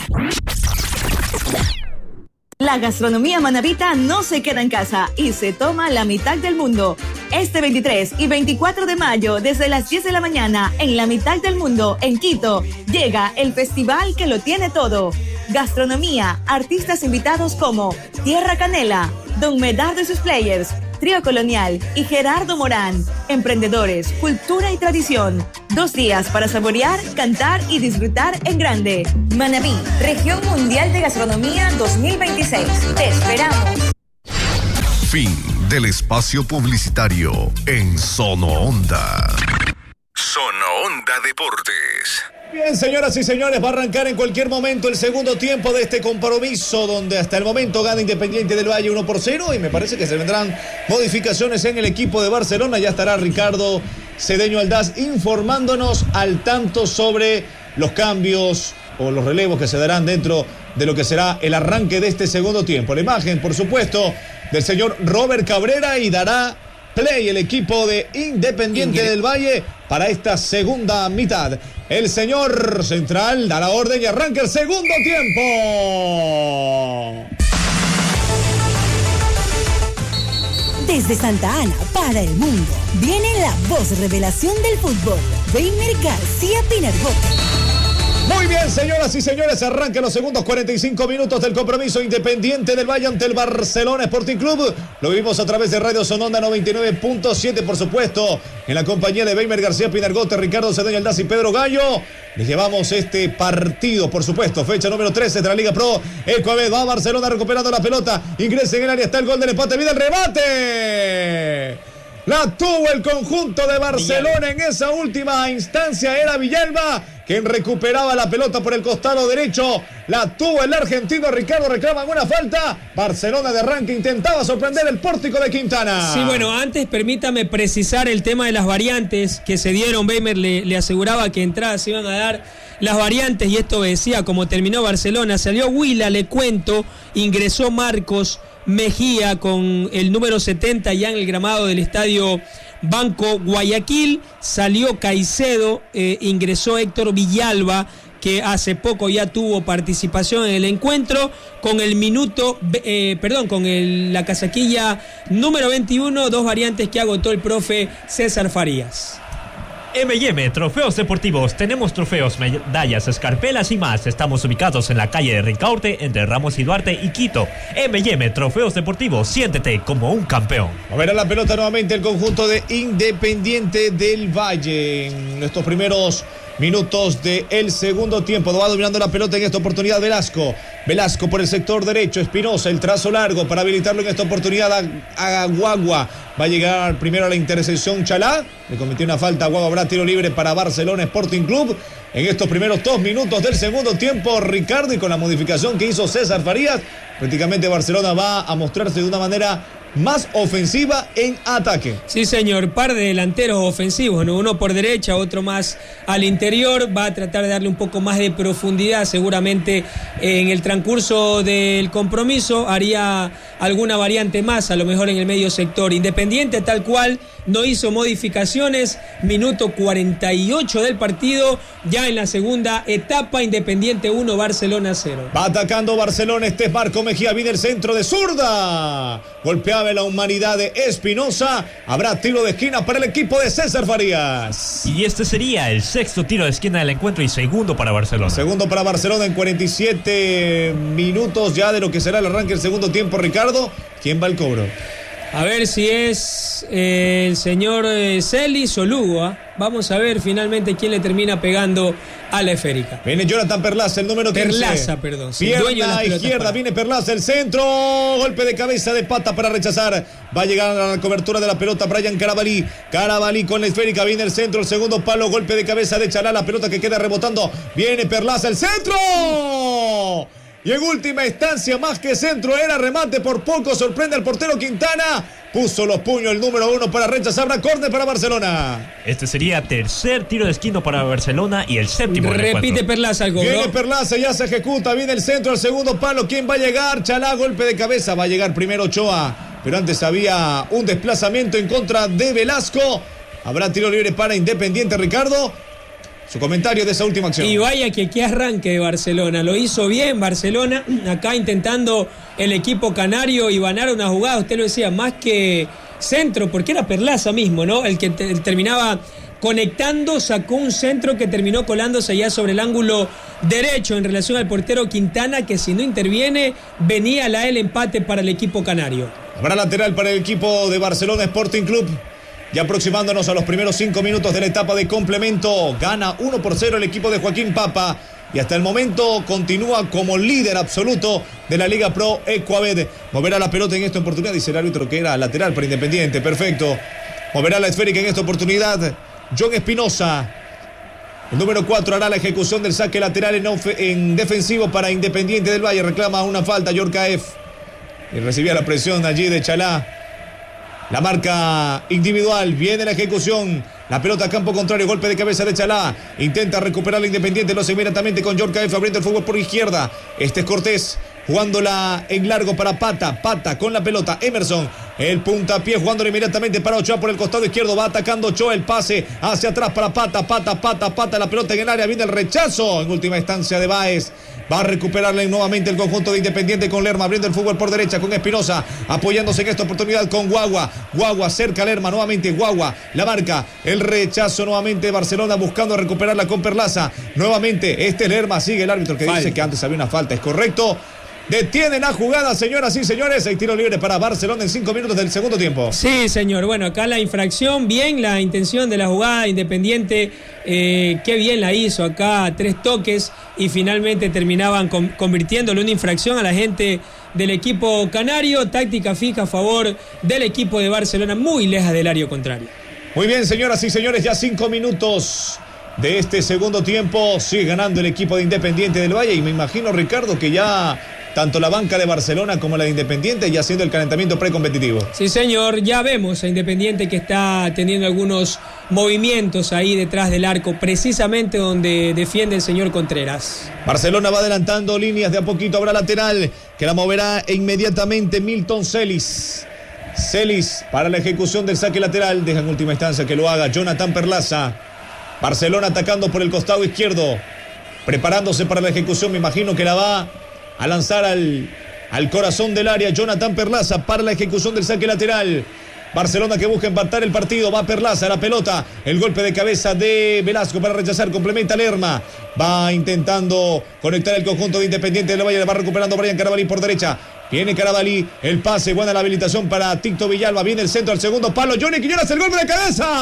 La gastronomía manabita no se queda en casa y se toma la mitad del mundo. Este veintitrés y veinticuatro de mayo, desde las diez de la mañana, en la mitad del mundo, en Quito, llega el festival que lo tiene todo. Gastronomía, artistas invitados como Tierra Canela, Don Medardo y sus Players, Trío Colonial y Gerardo Morán. Emprendedores, cultura y tradición. Dos días para saborear, cantar y disfrutar en grande. Manabí, Región Mundial de Gastronomía dos mil veintiséis. Te esperamos. Fin del espacio publicitario en Sono Onda. Sono Onda Deportes. Bien, señoras y señores, va a arrancar en cualquier momento el segundo tiempo de este compromiso donde hasta el momento gana Independiente del Valle uno por cero y me parece que se vendrán modificaciones en el equipo de Barcelona. Ya estará Ricardo Cedeño Aldaz informándonos al tanto sobre los cambios o los relevos que se darán dentro de lo que será el arranque de este segundo tiempo. La imagen, por supuesto, del señor Robert Cabrera y dará play el equipo de Independiente Ingrid. del Valle para esta segunda mitad. El señor central da la orden y arranca el segundo tiempo. Desde Santa Ana para el mundo viene la voz revelación del fútbol, Weimer García Pinargote. Muy bien, señoras y señores, arrancan los segundos cuarenta y cinco minutos del compromiso Independiente del Valle ante el Barcelona Sporting Club. Lo vivimos a través de Radio Sononda noventa y nueve punto siete, por supuesto, en la compañía de Weimer García Pinargote, Ricardo Cedeño Aldaz y Pedro Gallo. Les llevamos este partido, por supuesto, fecha número trece de la Liga Pro. Ecuaved va a Barcelona recuperando la pelota, ingresa en el área, está el gol del empate, viene el remate. La tuvo el conjunto de Barcelona en esa última instancia, era Villalba quien recuperaba la pelota por el costado derecho. La tuvo el argentino Ricardo, reclaman una falta. Barcelona de arranque intentaba sorprender el pórtico de Quintana. Sí, bueno, antes permítame precisar el tema de las variantes que se dieron. Weimer le, le aseguraba que entradas se iban a dar las variantes y esto decía como terminó Barcelona. Salió Huila, le cuento, ingresó Marcos Mejía con el número setenta ya en el gramado del Estadio Banco Guayaquil, salió Caicedo, eh, ingresó Héctor Villalba, que hace poco ya tuvo participación en el encuentro, con el minuto, eh, perdón, con el, la casaquilla número veintiuno, dos variantes que agotó el profe César Farías. eme y eme Trofeos Deportivos. Tenemos trofeos, medallas, escarpelas y más. Estamos ubicados en la calle de Ricaurte, entre Ramos y Duarte y Quito. eme y eme Trofeos Deportivos. Siéntete como un campeón. Moverá la pelota nuevamente el conjunto de Independiente del Valle en estos primeros minutos del segundo tiempo. Va dominando la pelota en esta oportunidad Velasco. Velasco por el sector derecho. Espinosa, el trazo largo para habilitarlo en esta oportunidad a, a Guagua. Va a llegar primero a la intersección Chalá. Le cometió una falta a Guagua. Habrá tiro libre para Barcelona Sporting Club. En estos primeros dos minutos del segundo tiempo, Ricardo, y con la modificación que hizo César Farías, prácticamente Barcelona va a mostrarse de una manera más ofensiva en ataque. Sí, señor, par de delanteros ofensivos, ¿no? Uno por derecha, otro más al interior. Va a tratar de darle un poco más de profundidad. Seguramente en el transcurso del compromiso haría alguna variante más, a lo mejor en el medio sector. Independiente tal cual, no hizo modificaciones. Minuto cuarenta y ocho del partido, ya en la segunda etapa. Independiente uno, Barcelona cero. Va atacando Barcelona, este es Marco Mejía, viene el centro de zurda. Golpeaba la humanidad de Espinosa. Habrá tiro de esquina para el equipo de César Farías. Y este sería el sexto tiro de esquina del encuentro y segundo para Barcelona. Segundo para Barcelona en cuarenta y siete minutos ya de lo que será el arranque del segundo tiempo. Ricardo, ¿quién va al cobro? A ver si es eh, el señor eh, Celis o Lugo, ¿eh? Vamos a ver finalmente quién le termina pegando a la esférica. Viene Jonathan Perlaza, el número quince. Perlaza, perdón. Sí, dueño de Pierna las pelotas izquierda, para. viene Perlaza, el centro. Golpe de cabeza de pata para rechazar. Va a llegar a la cobertura de la pelota Brian Carabalí. Carabalí con la esférica, viene el centro, el segundo palo. Golpe de cabeza de Chalá, la pelota que queda rebotando. Viene Perlaza, el centro. Y en última instancia, más que centro, era remate por poco. Sorprende al portero Quintana. Puso los puños el número uno para rechazar. Habrá córner para Barcelona. Este sería tercer tiro de esquina para Barcelona y el séptimo del Repite encuentro. Perlaza al gol. Viene Perlaza, ya se ejecuta. Viene el centro, el segundo palo. ¿Quién va a llegar? Chalá, golpe de cabeza. Va a llegar primero Ochoa. Pero antes había un desplazamiento en contra de Velasco. Habrá tiro libre para Independiente, Ricardo. Su comentario de esa última acción. Y vaya que qué arranque de Barcelona. Lo hizo bien Barcelona. Acá intentando el equipo canario y ganar una jugada. Usted lo decía, más que centro, porque era Perlaza mismo, ¿no? El que te, terminaba conectando, sacó un centro que terminó colándose ya sobre el ángulo derecho en relación al portero Quintana, que si no interviene, venía la el empate para el equipo canario. Habrá lateral para el equipo de Barcelona Sporting Club. Ya aproximándonos a los primeros cinco minutos de la etapa de complemento. Gana uno por cero el equipo de Joaquín Papa. Y hasta el momento continúa como líder absoluto de la Liga Pro Ecuaved. Moverá la pelota en esta oportunidad. Dice el árbitro que era lateral para Independiente. Perfecto. Moverá la esférica en esta oportunidad John Espinosa. El número cuatro hará la ejecución del saque lateral en, of- en defensivo para Independiente del Valle. Reclama una falta Yorkaev. Y recibía la presión allí de Chalá. La marca individual, viene la ejecución. La pelota a campo contrario, golpe de cabeza de Chalá. Intenta recuperar la Independiente, lo hace inmediatamente con Yorkaev abriendo el fútbol por izquierda. Este es Cortés, jugándola en largo para Pata. Pata con la pelota, Emerson. El puntapié jugándola inmediatamente para Ochoa por el costado izquierdo. Va atacando Ochoa, el pase hacia atrás para Pata. Pata, Pata, Pata, la pelota en el área. Viene el rechazo en última instancia de Báez. Va a recuperarle nuevamente el conjunto de Independiente con Lerma, abriendo el fútbol por derecha con Espinosa, apoyándose en esta oportunidad con Guagua. Guagua cerca a Lerma, nuevamente Guagua, la marca, el rechazo nuevamente Barcelona buscando recuperarla con Perlaza. Nuevamente este Lerma, sigue el árbitro que falta. Dice que antes había una falta, es correcto. Detienen la jugada, señoras y señores. Hay tiro libre para Barcelona en cinco minutos del segundo tiempo. Sí, señor. Bueno, acá la infracción, bien la intención de la jugada Independiente. Eh, qué bien la hizo acá, tres toques y finalmente terminaban con, convirtiéndole una infracción a la gente del equipo canario. Táctica fija a favor del equipo de Barcelona, muy lejos del área contrario. Muy bien, señoras y señores, ya cinco minutos de este segundo tiempo. Sigue ganando el equipo de Independiente del Valle y me imagino, Ricardo, que ya tanto la banca de Barcelona como la de Independiente ya haciendo el calentamiento precompetitivo. Sí, señor, ya vemos a Independiente que está teniendo algunos movimientos ahí detrás del arco, precisamente donde defiende el señor Contreras. Barcelona va adelantando líneas de a poquito, habrá lateral que la moverá inmediatamente Milton Celis. Celis para la ejecución del saque lateral, deja en última instancia que lo haga Jonathan Perlaza. Barcelona atacando por el costado izquierdo, preparándose para la ejecución, me imagino que la va a lanzar al, al corazón del área Jonathan Perlaza para la ejecución del saque lateral. Barcelona que busca empatar el partido, va Perlaza, la pelota, el golpe de cabeza de Velasco para rechazar, complementa Lerma, va intentando conectar el conjunto de Independiente del Valle, le va recuperando Brian Carabalí por derecha, viene Carabalí, el pase, buena la habilitación para Tito Villalba, viene el centro al segundo palo, Johnny Quiñones, el golpe de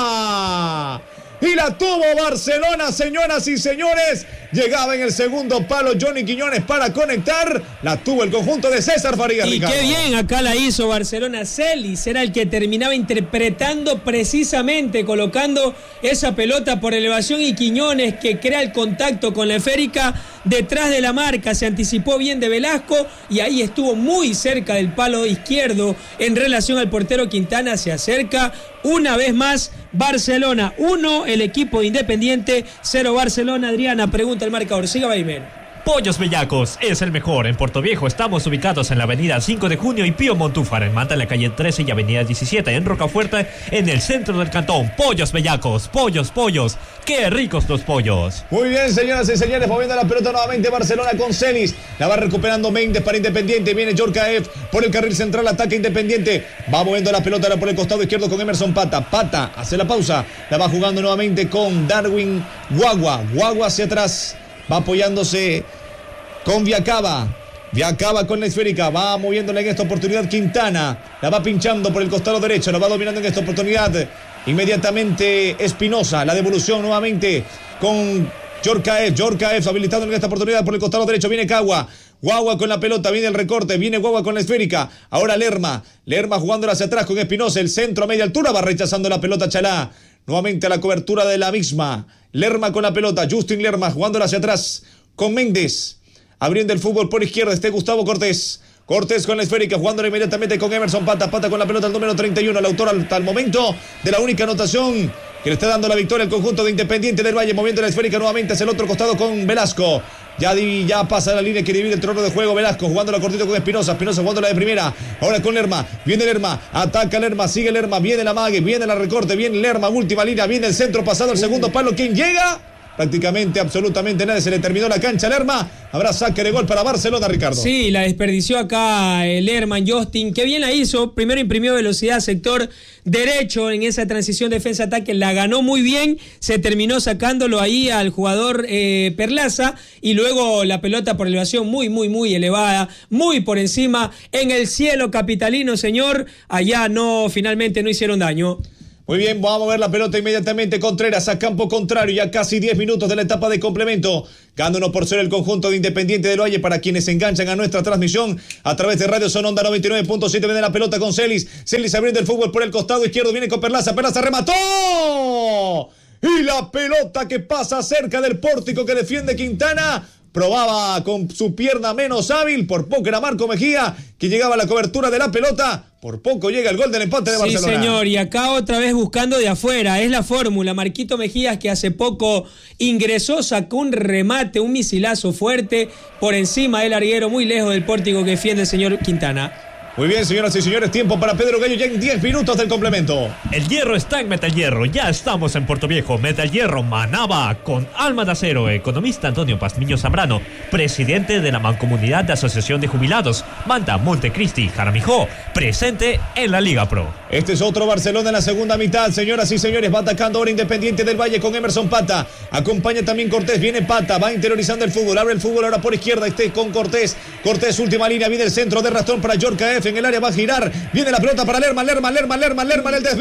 cabeza. Y la tuvo Barcelona, señoras y señores. Llegaba en el segundo palo Johnny Quiñones para conectar. La tuvo el conjunto de César Farías. Y Ricardo. qué bien acá la hizo Barcelona. Celis era el que terminaba interpretando precisamente, colocando esa pelota por elevación y Quiñones que crea el contacto con la esférica detrás de la marca. Se anticipó bien de Velasco y ahí estuvo muy cerca del palo izquierdo en relación al portero Quintana. Se acerca una vez más Barcelona. Uno, el equipo Independiente. Cero Barcelona. Adriana, pregunta el marcador. Siga, Baimeno. Pollos Bellacos es el mejor. En Puerto Viejo estamos ubicados en la avenida cinco de junio y Pío Montúfar, en Manta en la calle trece y avenida diecisiete, en Rocafuerte, en el centro del cantón. Pollos Bellacos, pollos, pollos, qué ricos los pollos. Muy bien, señoras y señores, moviendo la pelota nuevamente Barcelona con Celis, la va recuperando Méndez para Independiente, viene Yorkaev por el carril central, ataque Independiente, va moviendo la pelota ahora por el costado izquierdo con Emerson Pata, Pata hace la pausa, la va jugando nuevamente con Darwin Guagua, Guagua hacia atrás, va apoyándose con Viacaba. Viacaba con la esférica, va moviéndola en esta oportunidad Quintana, la va pinchando por el costado derecho, la va dominando en esta oportunidad inmediatamente Espinosa, la devolución nuevamente con Yorkaev, Yorkaev habilitado en esta oportunidad por el costado derecho, viene Cagua. Guagua con la pelota, viene el recorte, viene Guagua con la esférica, ahora Lerma, Lerma jugándola hacia atrás con Espinosa, el centro a media altura, va rechazando la pelota Chalá, nuevamente a la cobertura de la misma, Lerma con la pelota, Justin Lerma jugándola hacia atrás con Méndez, abriendo el fútbol por izquierda, este Gustavo Cortés, Cortés con la esférica, jugándola inmediatamente con Emerson Pata, Pata con la pelota, el número treinta y uno, el autor hasta el momento de la única anotación que le está dando la victoria al conjunto de Independiente del Valle, moviendo la esférica nuevamente hacia el otro costado con Velasco. Ya, ya pasa la línea que divide el terreno de juego. Velasco jugando la cortito con Espinosa. Espinosa jugando la de primera. Ahora con Lerma. Viene Lerma. Ataca Lerma. Sigue Lerma. Viene la mague. Viene la recorte. Viene Lerma. Última línea. Viene el centro pasado el segundo palo. ¿Quién llega? Prácticamente, absolutamente nadie. Se le terminó la cancha a Lerma. Habrá saque de gol para Barcelona, Ricardo. Sí, la desperdició acá el Lerman, Justin. Qué bien la hizo. Primero imprimió velocidad, sector derecho en esa transición defensa-ataque. La ganó muy bien. Se terminó sacándolo ahí al jugador eh, Perlaza. Y luego la pelota por elevación muy, muy, muy elevada. Muy por encima. En el cielo capitalino, señor. Allá no, finalmente no hicieron daño. Muy bien, vamos a ver la pelota inmediatamente. Contreras a campo contrario, ya casi diez minutos de la etapa de complemento. Gana uno por cero el conjunto de Independiente del Valle para quienes se enganchan a nuestra transmisión a través de Radio Zona Onda noventa y nueve punto siete. Viene la pelota con Celis. Celis abriendo el fútbol por el costado izquierdo. Viene con Perlaza. Perlaza remató. Y la pelota que pasa cerca del pórtico que defiende Quintana. Probaba con su pierna menos hábil, por poco era Marco Mejía, que llegaba a la cobertura de la pelota, por poco llega el gol del empate de sí, Barcelona. Sí, señor, y acá otra vez buscando de afuera, es la fórmula. Marquito Mejías, que hace poco ingresó, sacó un remate, un misilazo fuerte, por encima del larguero, muy lejos del pórtico que defiende el señor Quintana. Muy bien, señoras y señores, tiempo para Pedro Gallo ya en diez minutos del complemento. El hierro está en Metal Hierro, ya estamos en Puerto Viejo. Metal Hierro Manaba, con alma de acero. Economista Antonio Pazmiño Zambrano, presidente de la Mancomunidad de Asociación de Jubilados, Manta, Montecristi, Jaramijó, presente en la Liga Pro. Este es otro Barcelona en la segunda mitad, señoras y señores, va atacando ahora Independiente del Valle con Emerson Pata, acompaña también Cortés, viene Pata, va interiorizando el fútbol, abre el fútbol ahora por izquierda, este con Cortés, Cortés última línea, viene el centro de Rastón para Yorkaev, en el área va a girar, viene la pelota para Lerman, Lerman, Lerman, Lerman, Lerman, el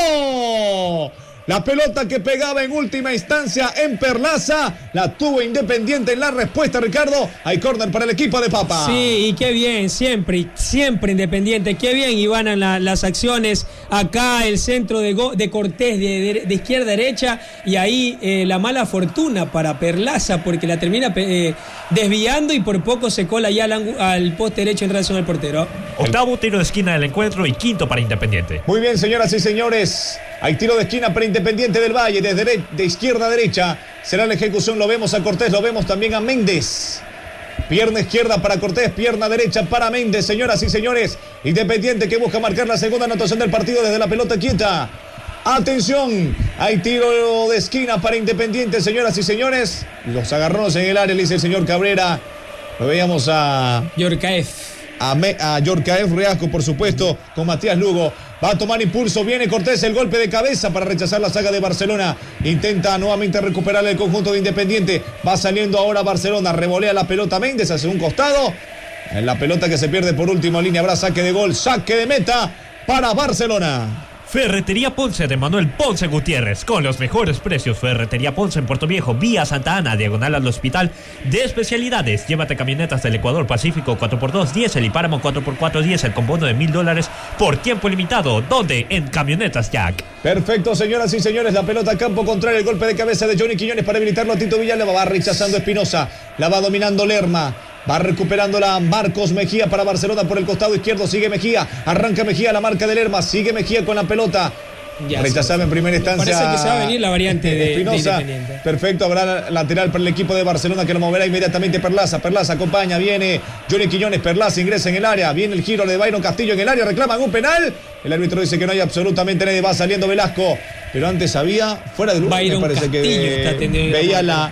desvío. La pelota que pegaba en última instancia en Perlaza, la tuvo Independiente en la respuesta, Ricardo. Hay córner para el equipo de Papa. Sí, y qué bien, siempre, siempre Independiente, qué bien iban la, las acciones. Acá el centro de, go, de Cortés de, de, de izquierda a derecha, y ahí eh, la mala fortuna para Perlaza, porque la termina eh, desviando y por poco se cola ya al, al poste derecho en relación al portero. Octavo tiro de esquina del encuentro y quinto para Independiente. Muy bien, señoras y señores. Hay tiro de esquina para Independiente del Valle, desde de, de izquierda a derecha. Será la ejecución, lo vemos a Cortés, lo vemos también a Méndez. Pierna izquierda para Cortés, pierna derecha para Méndez, señoras y señores. Independiente que busca marcar la segunda anotación del partido desde la pelota quieta. Atención, hay tiro de esquina para Independiente, señoras y señores. Los agarrones en el área, le dice el señor Cabrera. Lo veíamos a... Yorkaev. A, Me, a Yorkaev Reasco, por supuesto, con Matías Lugo. Va a tomar impulso, viene Cortés, el golpe de cabeza para rechazar la saga de Barcelona. Intenta nuevamente recuperar el conjunto de Independiente. Va saliendo ahora Barcelona, revolea la pelota Méndez hacia un costado. En la pelota que se pierde por última línea habrá saque de gol, saque de meta para Barcelona. Ferretería Ponce de Manuel Ponce Gutiérrez, con los mejores precios. Ferretería Ponce en Puerto Viejo, vía Santa Ana, diagonal al Hospital de Especialidades. Llévate camionetas del Ecuador Pacífico cuatro por dos diésel y Páramo cuatro por cuatro diésel con bono de mil dólares por tiempo limitado. ¿Dónde? En Camionetas Jack. Perfecto, señoras y señores, la pelota a campo contrario, el golpe de cabeza de Johnny Quiñones para habilitarlo a Tito Villalba. Va rechazando Espinosa, la va dominando Lerma. Va recuperándola Marcos Mejía para Barcelona por el costado izquierdo. Sigue Mejía. Arranca Mejía, la marca de Lerma. Sigue Mejía con la pelota. Ya rechazaba en primera instancia. Parece que se va a venir la variante de, Espinosa. de Independiente. Perfecto, habrá lateral para el equipo de Barcelona que lo moverá inmediatamente Perlaza. Perlaza acompaña, viene Johnny Quiñones. Perlaza ingresa en el área. Viene el giro de Byron Castillo en el área. Reclaman un penal. El árbitro dice que no hay absolutamente nadie. Va saliendo Velasco. Pero antes había fuera de lugar. Byron Me parece Castillo que está veía la.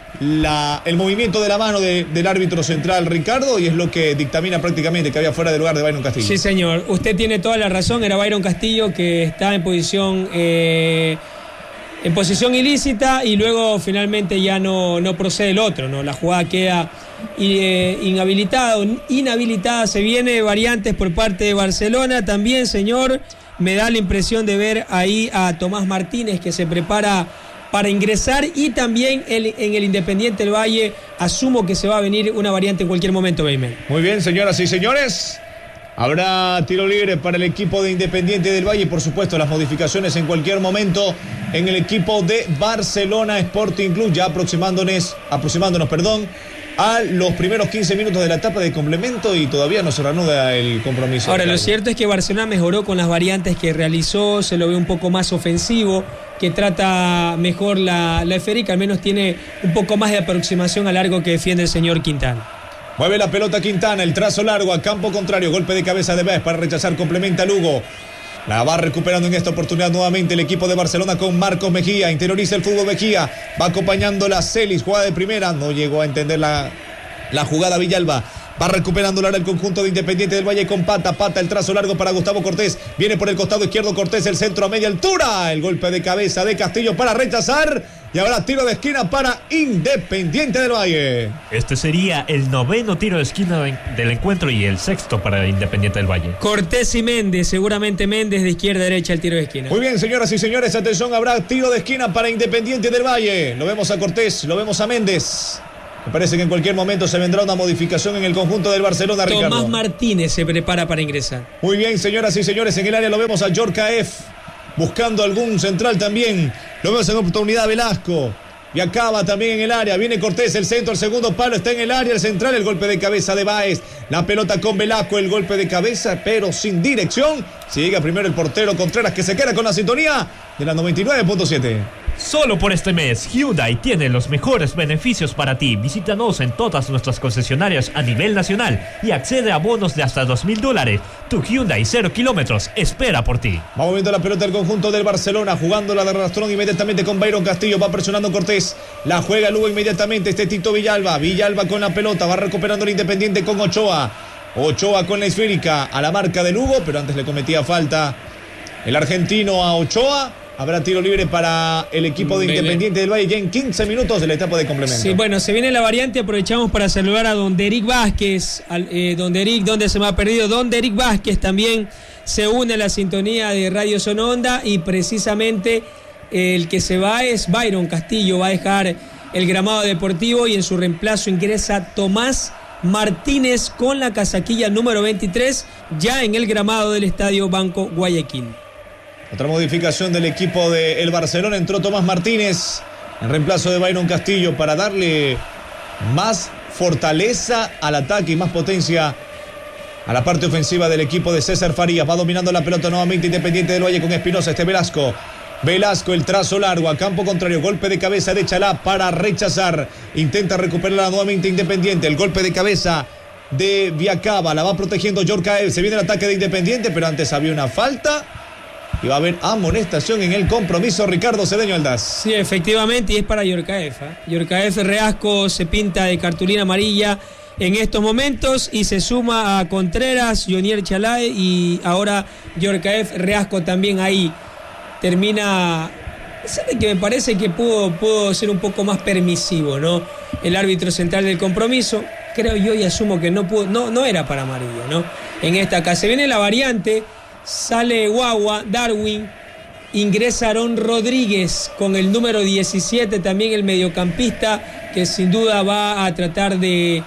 La, el movimiento de la mano de, del árbitro central Ricardo, y es lo que dictamina prácticamente que había fuera de lugar de Byron Castillo. Sí, señor, usted tiene toda la razón. Era Byron Castillo, que está en posición eh, en posición ilícita y luego finalmente ya no, no procede el otro, ¿no? La jugada queda eh, inhabilitada, inhabilitada, se viene variantes por parte de Barcelona. También, señor, me da la impresión de ver ahí a Tomás Martínez que se prepara para ingresar y también el, en el Independiente del Valle asumo que se va a venir una variante en cualquier momento, Beymen. Muy bien, señoras y señores. Habrá tiro libre para el equipo de Independiente del Valle y por supuesto las modificaciones en cualquier momento en el equipo de Barcelona Sporting Club, ya aproximándonos, aproximándonos perdón, a los primeros quince minutos de la etapa de complemento y todavía no se reanuda el compromiso. Ahora, lo cierto es que Barcelona mejoró con las variantes que realizó, se lo ve un poco más ofensivo, que trata mejor la, la esférica, al menos tiene un poco más de aproximación a largo que defiende el señor Quintana. Mueve la pelota Quintana, el trazo largo a campo contrario, golpe de cabeza de Bes para rechazar, complementa Lugo. La va recuperando en esta oportunidad nuevamente el equipo de Barcelona con Marcos Mejía. Interioriza el fútbol Mejía. Va acompañando la Celis, jugada de primera. No llegó a entender la, la jugada Villalba. Va recuperando ahora el conjunto de Independiente del Valle con Pata. Pata, el trazo largo para Gustavo Cortés. Viene por el costado izquierdo Cortés, el centro a media altura. El golpe de cabeza de Castillo para rechazar. Y ahora tiro de esquina para Independiente del Valle. Este sería el noveno tiro de esquina del encuentro y el sexto para Independiente del Valle. Cortés y Méndez, seguramente Méndez de izquierda a derecha el tiro de esquina. Muy bien, señoras y señores, atención, habrá tiro de esquina para Independiente del Valle. Lo vemos a Cortés, lo vemos a Méndez. Me parece que en cualquier momento se vendrá una modificación en el conjunto del Barcelona, Tomás Ricardo. Tomás Martínez se prepara para ingresar. Muy bien, señoras y señores, en el área lo vemos a Yorkaev, buscando algún central también. Lo vemos en oportunidad Velasco. Y acaba también en el área. Viene Cortés, el centro, el segundo palo está en el área, el central, el golpe de cabeza de Báez. La pelota con Velasco, el golpe de cabeza, pero sin dirección. Si llega primero el portero Contreras, que se queda con la sintonía de la noventa y nueve punto siete. Solo por este mes, Hyundai tiene los mejores beneficios para ti. Visítanos en todas nuestras concesionarias a nivel nacional y accede a bonos de hasta dos mil dólares. Tu Hyundai cero kilómetros espera por ti. Va moviendo la pelota el conjunto del Barcelona, jugando la de arrastrón inmediatamente con Byron Castillo. Va presionando Cortés, la juega Lugo inmediatamente. Este Tito Villalba, Villalba con la pelota, va recuperando el Independiente con Ochoa. Ochoa con la esférica a la marca de Lugo, pero antes le cometía falta el argentino a Ochoa. Habrá tiro libre para el equipo de Independiente del Valle ya en quince minutos de la etapa de complemento. Sí, bueno, se viene la variante. Aprovechamos para saludar a don Derick Vázquez. Al, eh, don Derick, ¿dónde se me ha perdido? Don Derick Vázquez también se une a la sintonía de Radio Sono Onda. Y precisamente el que se va es Byron Castillo. Va a dejar el gramado deportivo y en su reemplazo ingresa Tomás Martínez con la casaquilla número veintitrés ya en el gramado del Estadio Banco Guayaquil. Otra modificación del equipo del Barcelona, entró Tomás Martínez en reemplazo de Byron Castillo para darle más fortaleza al ataque y más potencia a la parte ofensiva del equipo de César Farías. Va dominando la pelota nuevamente Independiente del Valle con Espinosa, este Velasco. Velasco, el trazo largo a campo contrario, golpe de cabeza de Chalá para rechazar. Intenta recuperarla nuevamente Independiente, el golpe de cabeza de Viacaba, la va protegiendo Yorkaev. Se viene el ataque de Independiente, pero antes había una falta. Y va a haber amonestación en el compromiso, Ricardo Cedeño Aldaz. Sí, efectivamente, y es para Yorkaev. ¿eh? Yorkaev Reasco se pinta de cartulina amarilla en estos momentos y se suma a Contreras, Jonier Chalá y ahora Yorkaev Reasco también ahí. Termina, sabe que me parece que pudo, pudo ser un poco más permisivo, ¿no? El árbitro central del compromiso, creo yo y asumo que no pudo, no, no era para amarilla, ¿no? En esta acá se viene la variante. Sale Guagua, Darwin, ingresa Aarón Rodríguez con el número diecisiete, también el mediocampista que sin duda va a tratar de,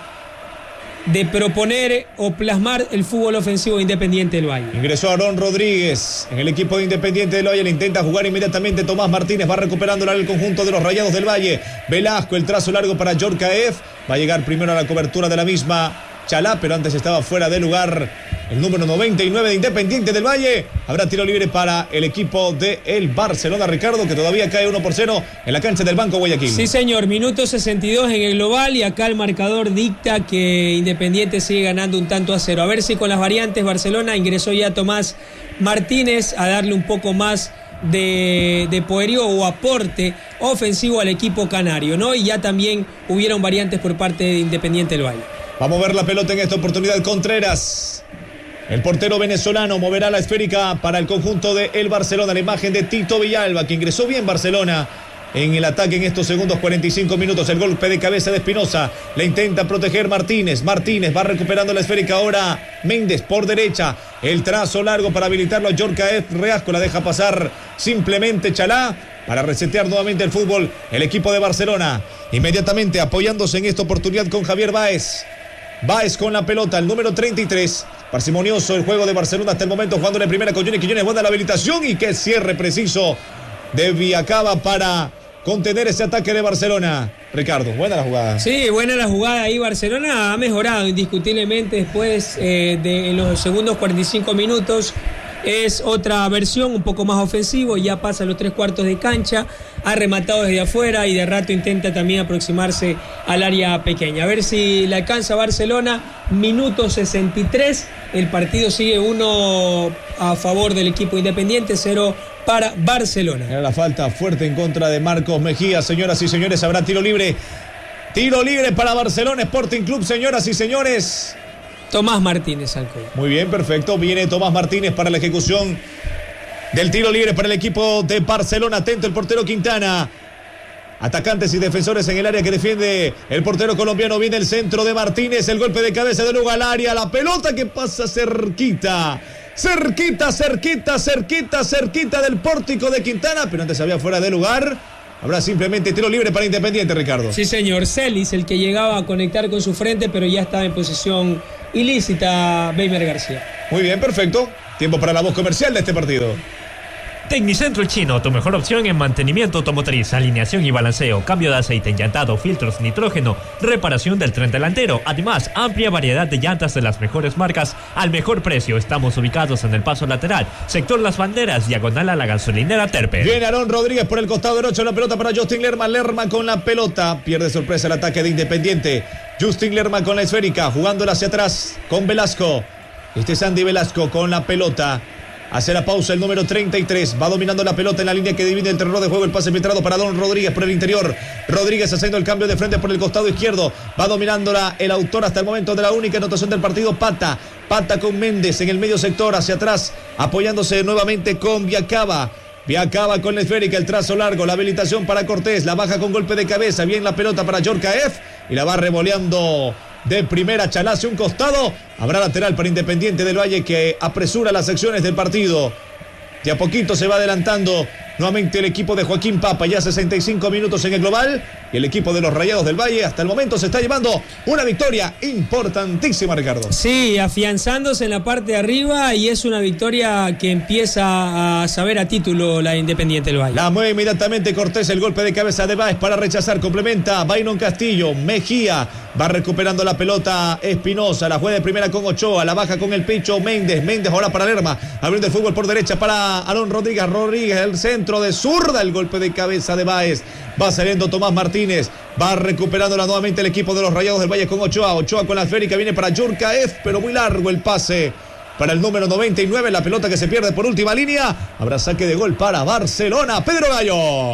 de proponer o plasmar el fútbol ofensivo Independiente del Valle. Ingresó Aarón Rodríguez en el equipo de Independiente del Valle, le intenta jugar inmediatamente Tomás Martínez, va recuperando el conjunto de los Rayados del Valle. Velasco, el trazo largo para Yorkaev, va a llegar primero a la cobertura de la misma Chalá, pero antes estaba fuera de lugar el número noventa y nueve de Independiente del Valle. Habrá tiro libre para el equipo de el Barcelona, Ricardo, que todavía cae uno por cero en la cancha del Banco Guayaquil. Sí, señor, minuto sesenta y dos en el global y acá el marcador dicta que Independiente sigue ganando un tanto a cero. A ver si con las variantes Barcelona ingresó ya Tomás Martínez a darle un poco más de, de poderío o aporte ofensivo al equipo canario, ¿no? Y ya también hubieron variantes por parte de Independiente del Valle. Vamos a ver la pelota en esta oportunidad. Contreras El portero venezolano moverá la esférica para el conjunto de el Barcelona. La imagen de Tito Villalba, que ingresó bien Barcelona en el ataque en estos segundos cuarenta y cinco minutos. El golpe de cabeza de Espinosa. Le intenta proteger Martínez. Martínez va recuperando la esférica ahora. Méndez por derecha. El trazo largo para habilitarlo a Djorkaeff. Reasco la deja pasar simplemente Chalá para resetear nuevamente el fútbol. El equipo de Barcelona inmediatamente apoyándose en esta oportunidad con Javier Báez. Báez con la pelota, el número treinta y tres. Parsimonioso el juego de Barcelona hasta el momento, jugando en primera con Johnny Quiñones. Buena la habilitación y qué cierre preciso de Villacaba para contener ese ataque de Barcelona. Ricardo, buena la jugada. Sí, buena la jugada ahí. Barcelona ha mejorado indiscutiblemente después eh, de en los segundos cuarenta y cinco minutos. Es otra versión, un poco más ofensivo, ya pasa los tres cuartos de cancha, ha rematado desde afuera y de rato intenta también aproximarse al área pequeña. A ver si le alcanza a Barcelona, minuto sesenta y tres, el partido sigue uno a favor del equipo Independiente, cero para Barcelona. Era la falta fuerte en contra de Marcos Mejía, señoras y señores, habrá tiro libre. Tiro libre para Barcelona Sporting Club, señoras y señores. Tomás Martínez Alcoy. Muy bien, perfecto. Viene Tomás Martínez para la ejecución del tiro libre para el equipo de Barcelona. Atento el portero Quintana. Atacantes y defensores en el área que defiende el portero colombiano. Viene el centro de Martínez. El golpe de cabeza de lugar al área. La pelota que pasa cerquita. Cerquita, cerquita, cerquita, cerquita del pórtico de Quintana. Pero antes había fuera de lugar. Habrá simplemente tiro libre para Independiente, Ricardo. Sí, señor. Celis, el que llegaba a conectar con su frente, pero ya estaba en posición ilícita, Weimer García. Muy bien, perfecto. Tiempo para la voz comercial de este partido. Tecnicentro El Chino, tu mejor opción en mantenimiento automotriz, alineación y balanceo, cambio de aceite, enllantado, filtros, nitrógeno, reparación del tren delantero. Además, amplia variedad de llantas de las mejores marcas al mejor precio. Estamos ubicados en el paso lateral, sector Las Banderas, diagonal a la gasolinera Terpe. Viene Aarón Rodríguez por el costado derecho, la pelota para Justin Lerma. Lerma con la pelota, pierde sorpresa el ataque de Independiente. Justin Lerma con la esférica, jugándola hacia atrás con Velasco. Este es Andy Velasco con la pelota. Hace la pausa el número treinta y tres. Va dominando la pelota en la línea que divide el terreno de juego. El pase filtrado para Don Rodríguez por el interior. Rodríguez haciendo el cambio de frente por el costado izquierdo. Va dominándola el autor hasta el momento de la única anotación del partido. Pata. Pata con Méndez en el medio sector hacia atrás. Apoyándose nuevamente con Villacaba. Villacaba con la esférica. El trazo largo. La habilitación para Cortés. La baja con golpe de cabeza. Bien la pelota para Djorkaeff. Y la va revoleando de primera Chalá hacia un costado. Habrá lateral para Independiente del Valle que apresura las acciones del partido. De a poquito se va adelantando nuevamente el equipo de Joaquín Papa. Ya sesenta y cinco minutos en el global. Y el equipo de los Rayados del Valle hasta el momento se está llevando una victoria importantísima, Ricardo. Sí, afianzándose en la parte de arriba y es una victoria que empieza a saber a título la Independiente del Valle. La mueve inmediatamente Cortés, el golpe de cabeza de Báez para rechazar, complementa Byron Castillo, Mejía, va recuperando la pelota Espinosa, la juega de primera con Ochoa, la baja con el pecho Méndez, Méndez ahora para Lerma, abriendo el fútbol por derecha para Aarón Rodríguez, Rodríguez, el centro de zurda, el golpe de cabeza de Báez, va saliendo Tomás Martínez, va recuperándola nuevamente el equipo de los Rayados del Valle con Ochoa, Ochoa con la esférica, viene para Djorkaeff, pero muy largo el pase para el número noventa y nueve, la pelota que se pierde por última línea, habrá saque de gol para Barcelona, Pedro Gallo.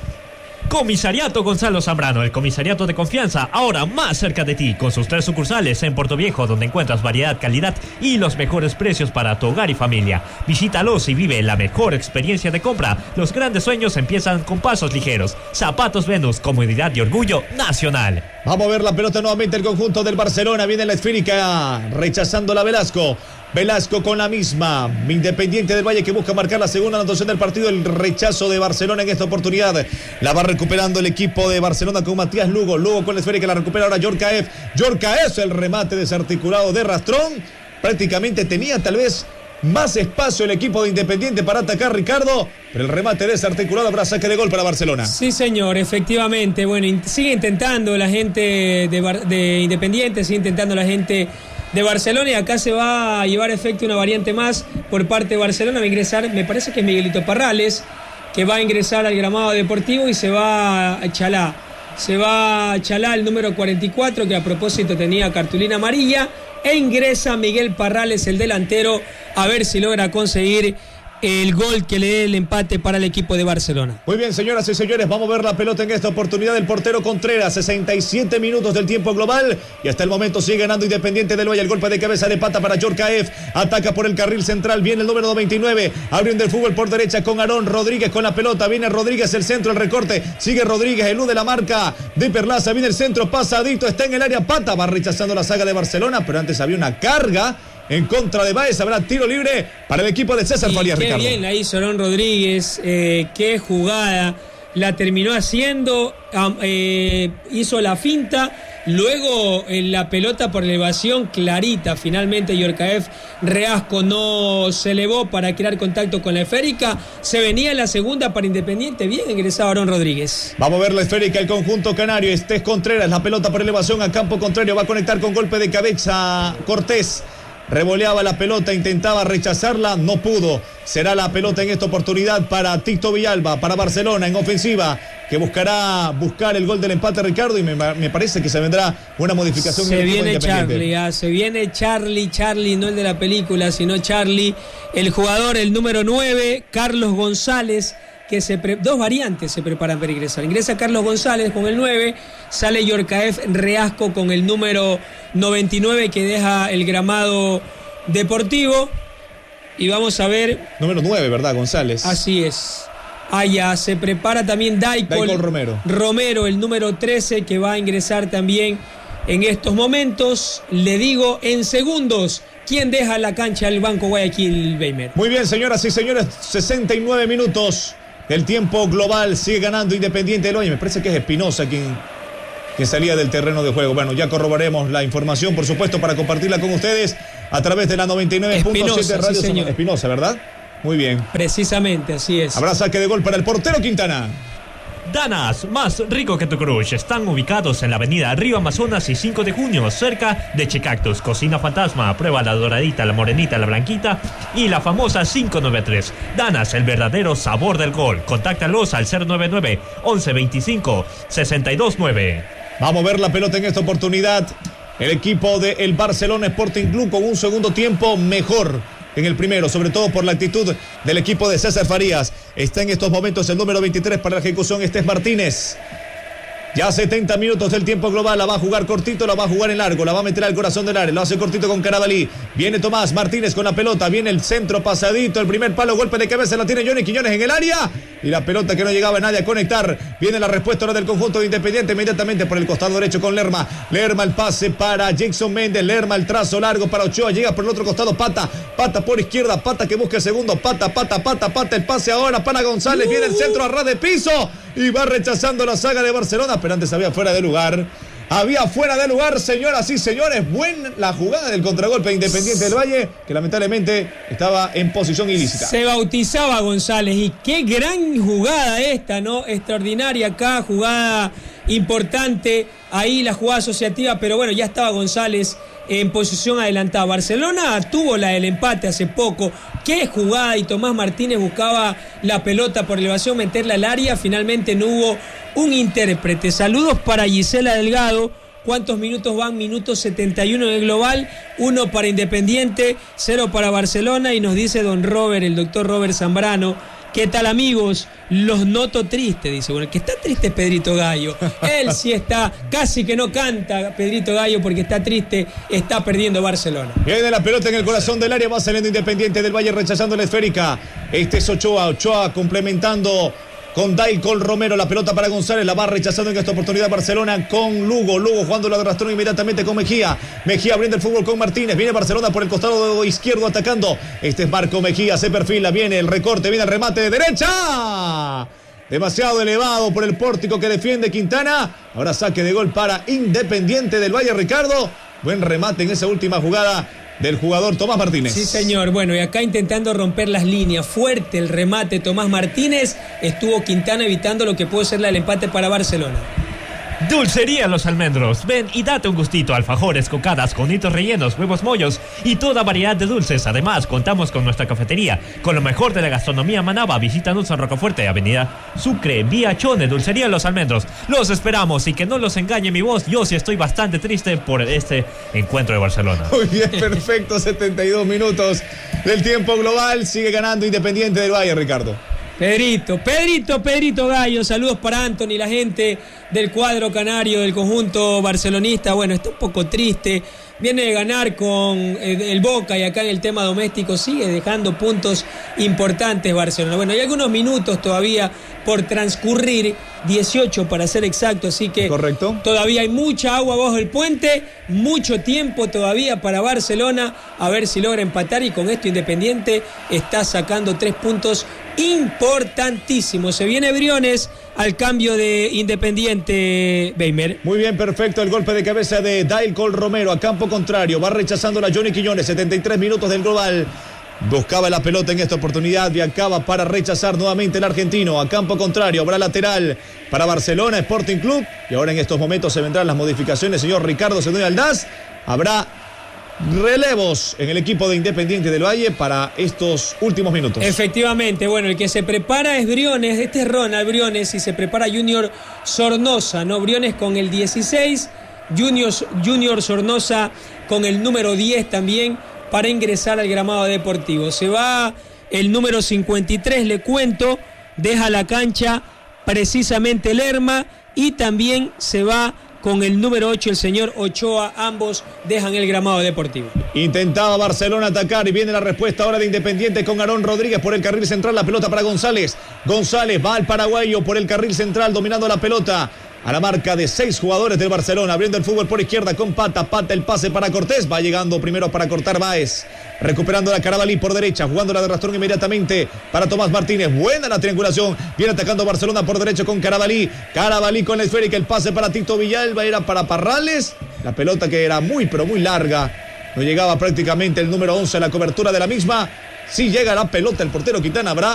Comisariato Gonzalo Zambrano, el comisariato de confianza, ahora más cerca de ti, con sus tres sucursales en Puerto Viejo, donde encuentras variedad, calidad y los mejores precios para tu hogar y familia. Visítalos y vive la mejor experiencia de compra. Los grandes sueños empiezan con pasos ligeros. Zapatos Venus, comodidad y orgullo nacional. Vamos a ver la pelota nuevamente el conjunto del Barcelona, viene la esférica, rechazando la Velasco. Velasco con la misma, Independiente del Valle que busca marcar la segunda anotación del partido, el rechazo de Barcelona en esta oportunidad, la va recuperando el equipo de Barcelona con Matías Lugo, Lugo con la esfera que la recupera ahora Djorkaeff, Djorkaeff el remate desarticulado de Rastrón, prácticamente tenía tal vez más espacio el equipo de Independiente para atacar, Ricardo, pero el remate desarticulado, habrá saque de gol para Barcelona. Sí, señor, efectivamente, bueno, in- sigue intentando la gente de, Bar- de Independiente, sigue intentando la gente de Barcelona y acá se va a llevar efecto una variante más por parte de Barcelona, va a ingresar, me parece que es Miguelito Parrales, que va a ingresar al gramado deportivo y se va a Chalá. Se va a Chalá el número cuarenta y cuatro, que a propósito tenía cartulina amarilla, e ingresa Miguel Parrales, el delantero, a ver si logra conseguir el gol que le dé el empate para el equipo de Barcelona. Muy bien, señoras y señores, vamos a ver la pelota en esta oportunidad del portero Contreras. sesenta y siete minutos del tiempo global y hasta el momento sigue ganando Independiente del Valle. El golpe de cabeza de pata para Yorkaev, ataca por el carril central, viene el número veintinueve, abriendo el fútbol por derecha con Aarón Rodríguez con la pelota, viene Rodríguez, el centro, el recorte, sigue Rodríguez, elude la marca de Perlaza, viene el centro, pasadito, está en el área, Pata va rechazando la saga de Barcelona, pero antes había una carga en contra de Báez. Habrá tiro libre para el equipo de César Farías, qué Ricardo. Bien la hizo Aarón Rodríguez, eh, qué jugada la terminó haciendo, eh, hizo la finta, luego eh, la pelota por elevación clarita, finalmente Yorkaev Reasco no se elevó para crear contacto con la esférica, se venía en la segunda para Independiente, bien ingresado Aarón Rodríguez. Vamos a ver la esférica, el conjunto canario, Estés Contreras, la pelota por elevación a campo contrario, va a conectar con golpe de cabeza Cortés. Revoleaba la pelota, intentaba rechazarla, no pudo. Será la pelota en esta oportunidad para Tito Villalba, para Barcelona en ofensiva, que buscará buscar el gol del empate, Ricardo, y me, me parece que se vendrá una modificación. Se en el viene Independiente. Charlie, ah, se viene Charlie, Charlie, no el de la película, sino Charlie, el jugador, el número nueve, Carlos González, que se pre- dos variantes se preparan para ingresar. Ingresa Carlos González con el nueve, sale Yorkaev Reasco con el número noventa y nueve que deja el gramado deportivo. Y vamos a ver. Número nueve, ¿verdad, González? Así es. Allá se prepara también Daikol, Daikol Romero. Romero, el número trece, que va a ingresar también en estos momentos. Le digo en segundos quién deja la cancha del Banco Guayaquil, Weimer. Muy bien, señoras y señores, sesenta y nueve minutos. El tiempo global, sigue ganando Independiente del Valle. Me parece que es Espinosa quien, quien salía del terreno de juego. Bueno, ya corroboraremos la información, por supuesto, para compartirla con ustedes a través de la noventa y nueve punto siete Radio. Sí, señor. Espinosa, ¿verdad? Muy bien. Precisamente, así es. Habrá saque de gol para el portero Quintana. Danas, más rico que tu crush, están ubicados en la avenida Río Amazonas y cinco de junio, cerca de Checactus. Cocina Fantasma, prueba la doradita, la morenita, la blanquita y la famosa cinco noventa y tres. Danas, el verdadero sabor del gol. Contáctalos al cero nueve nueve, once veinticinco, sesenta y dos nueve. Vamos a ver la pelota en esta oportunidad. El equipo del Barcelona Sporting Club con un segundo tiempo mejor en el primero, sobre todo por la actitud del equipo de César Farías. Está en estos momentos el número veintitrés para la ejecución, Estés Martínez. Ya setenta minutos del tiempo global, la va a jugar cortito, la va a jugar en largo, la va a meter al corazón del área, lo hace cortito con Carabalí. Viene Tomás Martínez con la pelota, viene el centro pasadito, el primer palo, golpe de cabeza, la tiene Johnny Quiñones en el área. Y la pelota que no llegaba a nadie a conectar. Viene la respuesta ahora del conjunto de Independiente, inmediatamente por el costado derecho con Lerma. Lerma el pase para Jackson Méndez, Lerma el trazo largo para Ochoa, llega por el otro costado, Pata, Pata por izquierda, Pata que busca el segundo, Pata, Pata, Pata, Pata, el pase ahora para González, viene el centro a ras de piso y va rechazando la saga de Barcelona, pero antes había fuera de lugar. Había fuera de lugar, señoras y señores. Buena la jugada del contragolpe de Independiente del Valle, que lamentablemente estaba en posición ilícita. Se bautizaba González y qué gran jugada esta, ¿no? Extraordinaria acá, jugada importante. Ahí la jugada asociativa, pero bueno, ya estaba González en posición adelantada. Barcelona tuvo la del empate hace poco. Qué jugada, y Tomás Martínez buscaba la pelota por elevación, meterla al área. Finalmente no hubo un intérprete. Saludos para Gisela Delgado. ¿Cuántos minutos van? Minutos setenta y uno en el global. Uno para Independiente, cero para Barcelona. Y nos dice don Robert, el doctor Robert Zambrano: ¿qué tal, amigos? Los noto tristes, dice. Bueno, el que está triste es Pedrito Gallo. Él sí está, casi que no canta Pedrito Gallo porque está triste, está perdiendo Barcelona. Viene la pelota en el corazón del área, va saliendo Independiente del Valle rechazando la esférica. Este es Ochoa, Ochoa complementando con Daikol Romero, la pelota para González, la va rechazando en esta oportunidad Barcelona con Lugo, Lugo jugando la de rastrón inmediatamente con Mejía, Mejía abriendo el fútbol con Martínez, viene Barcelona por el costado izquierdo atacando, este es Marco Mejía, se perfila, viene el recorte, viene el remate de derecha, demasiado elevado por el pórtico que defiende Quintana, ahora saque de gol para Independiente del Valle, Ricardo, buen remate en esa última jugada del jugador Tomás Martínez. Sí, señor. Bueno, y acá intentando romper las líneas. Fuerte el remate Tomás Martínez. Estuvo Quintana evitando lo que puede ser la del empate para Barcelona. Dulcería Los Almendros. Ven y date un gustito. Alfajores, cocadas, conitos rellenos, huevos mollos y toda variedad de dulces. Además, contamos con nuestra cafetería, con lo mejor de la gastronomía manaba. Visítanos en Rocafuerte, Avenida Sucre, Vía Chone. Dulcería Los Almendros. Los esperamos y que no los engañe mi voz. Yo sí estoy bastante triste por este encuentro de Barcelona. Muy bien, perfecto. setenta y dos minutos del tiempo global. Sigue ganando Independiente del Valle, Ricardo. Pedrito, Pedrito, Pedrito Gallo, saludos para Anthony, la gente del cuadro canario del conjunto barcelonista. Bueno, está un poco triste, viene de ganar con el Boca y acá en el tema doméstico sigue dejando puntos importantes Barcelona. Bueno, hay algunos minutos todavía por transcurrir, dieciocho para ser exacto, así que correcto. Todavía hay mucha agua bajo el puente, mucho tiempo todavía para Barcelona, a ver si logra empatar y con esto Independiente está sacando tres puntos importantísimos. Se viene Briones al cambio de Independiente, Weimer. Muy bien, perfecto, el golpe de cabeza de Dailcol Romero a campo contrario, va rechazando la Johnny Quiñones, setenta y tres minutos del global. Buscaba la pelota en esta oportunidad, viajaba para rechazar nuevamente el argentino. A campo contrario, habrá lateral para Barcelona Sporting Club. Y ahora en estos momentos se vendrán las modificaciones, señor Ricardo Cedeño Aldaz. Habrá relevos en el equipo de Independiente del Valle para estos últimos minutos. Efectivamente, bueno, el que se prepara es Briones, este es Ronald Briones, y se prepara Junior Sornosa, ¿no? Briones con el dieciséis, Junior, Junior Sornosa con el número diez también, para ingresar al gramado deportivo. Se va el número cincuenta y tres, le cuento, deja la cancha precisamente Lerma y también se va con el número ocho el señor Ochoa, ambos dejan el gramado deportivo. Intentaba Barcelona atacar y viene la respuesta ahora de Independiente con Aarón Rodríguez por el carril central, la pelota para González. González va al paraguayo por el carril central dominando la pelota. A la marca de seis jugadores del Barcelona, abriendo el fútbol por izquierda con Pata, Pata el pase para Cortés, va llegando primero para cortar Báez, recuperando la Carabalí por derecha, jugando la de rastrón inmediatamente para Tomás Martínez, buena la triangulación, viene atacando Barcelona por derecha con Carabalí, Carabalí con la esférica, el pase para Tito Villalba, era para Parrales, la pelota que era muy pero muy larga, no llegaba prácticamente el número once a la cobertura de la misma. Si llega la pelota, el portero Quintana habrá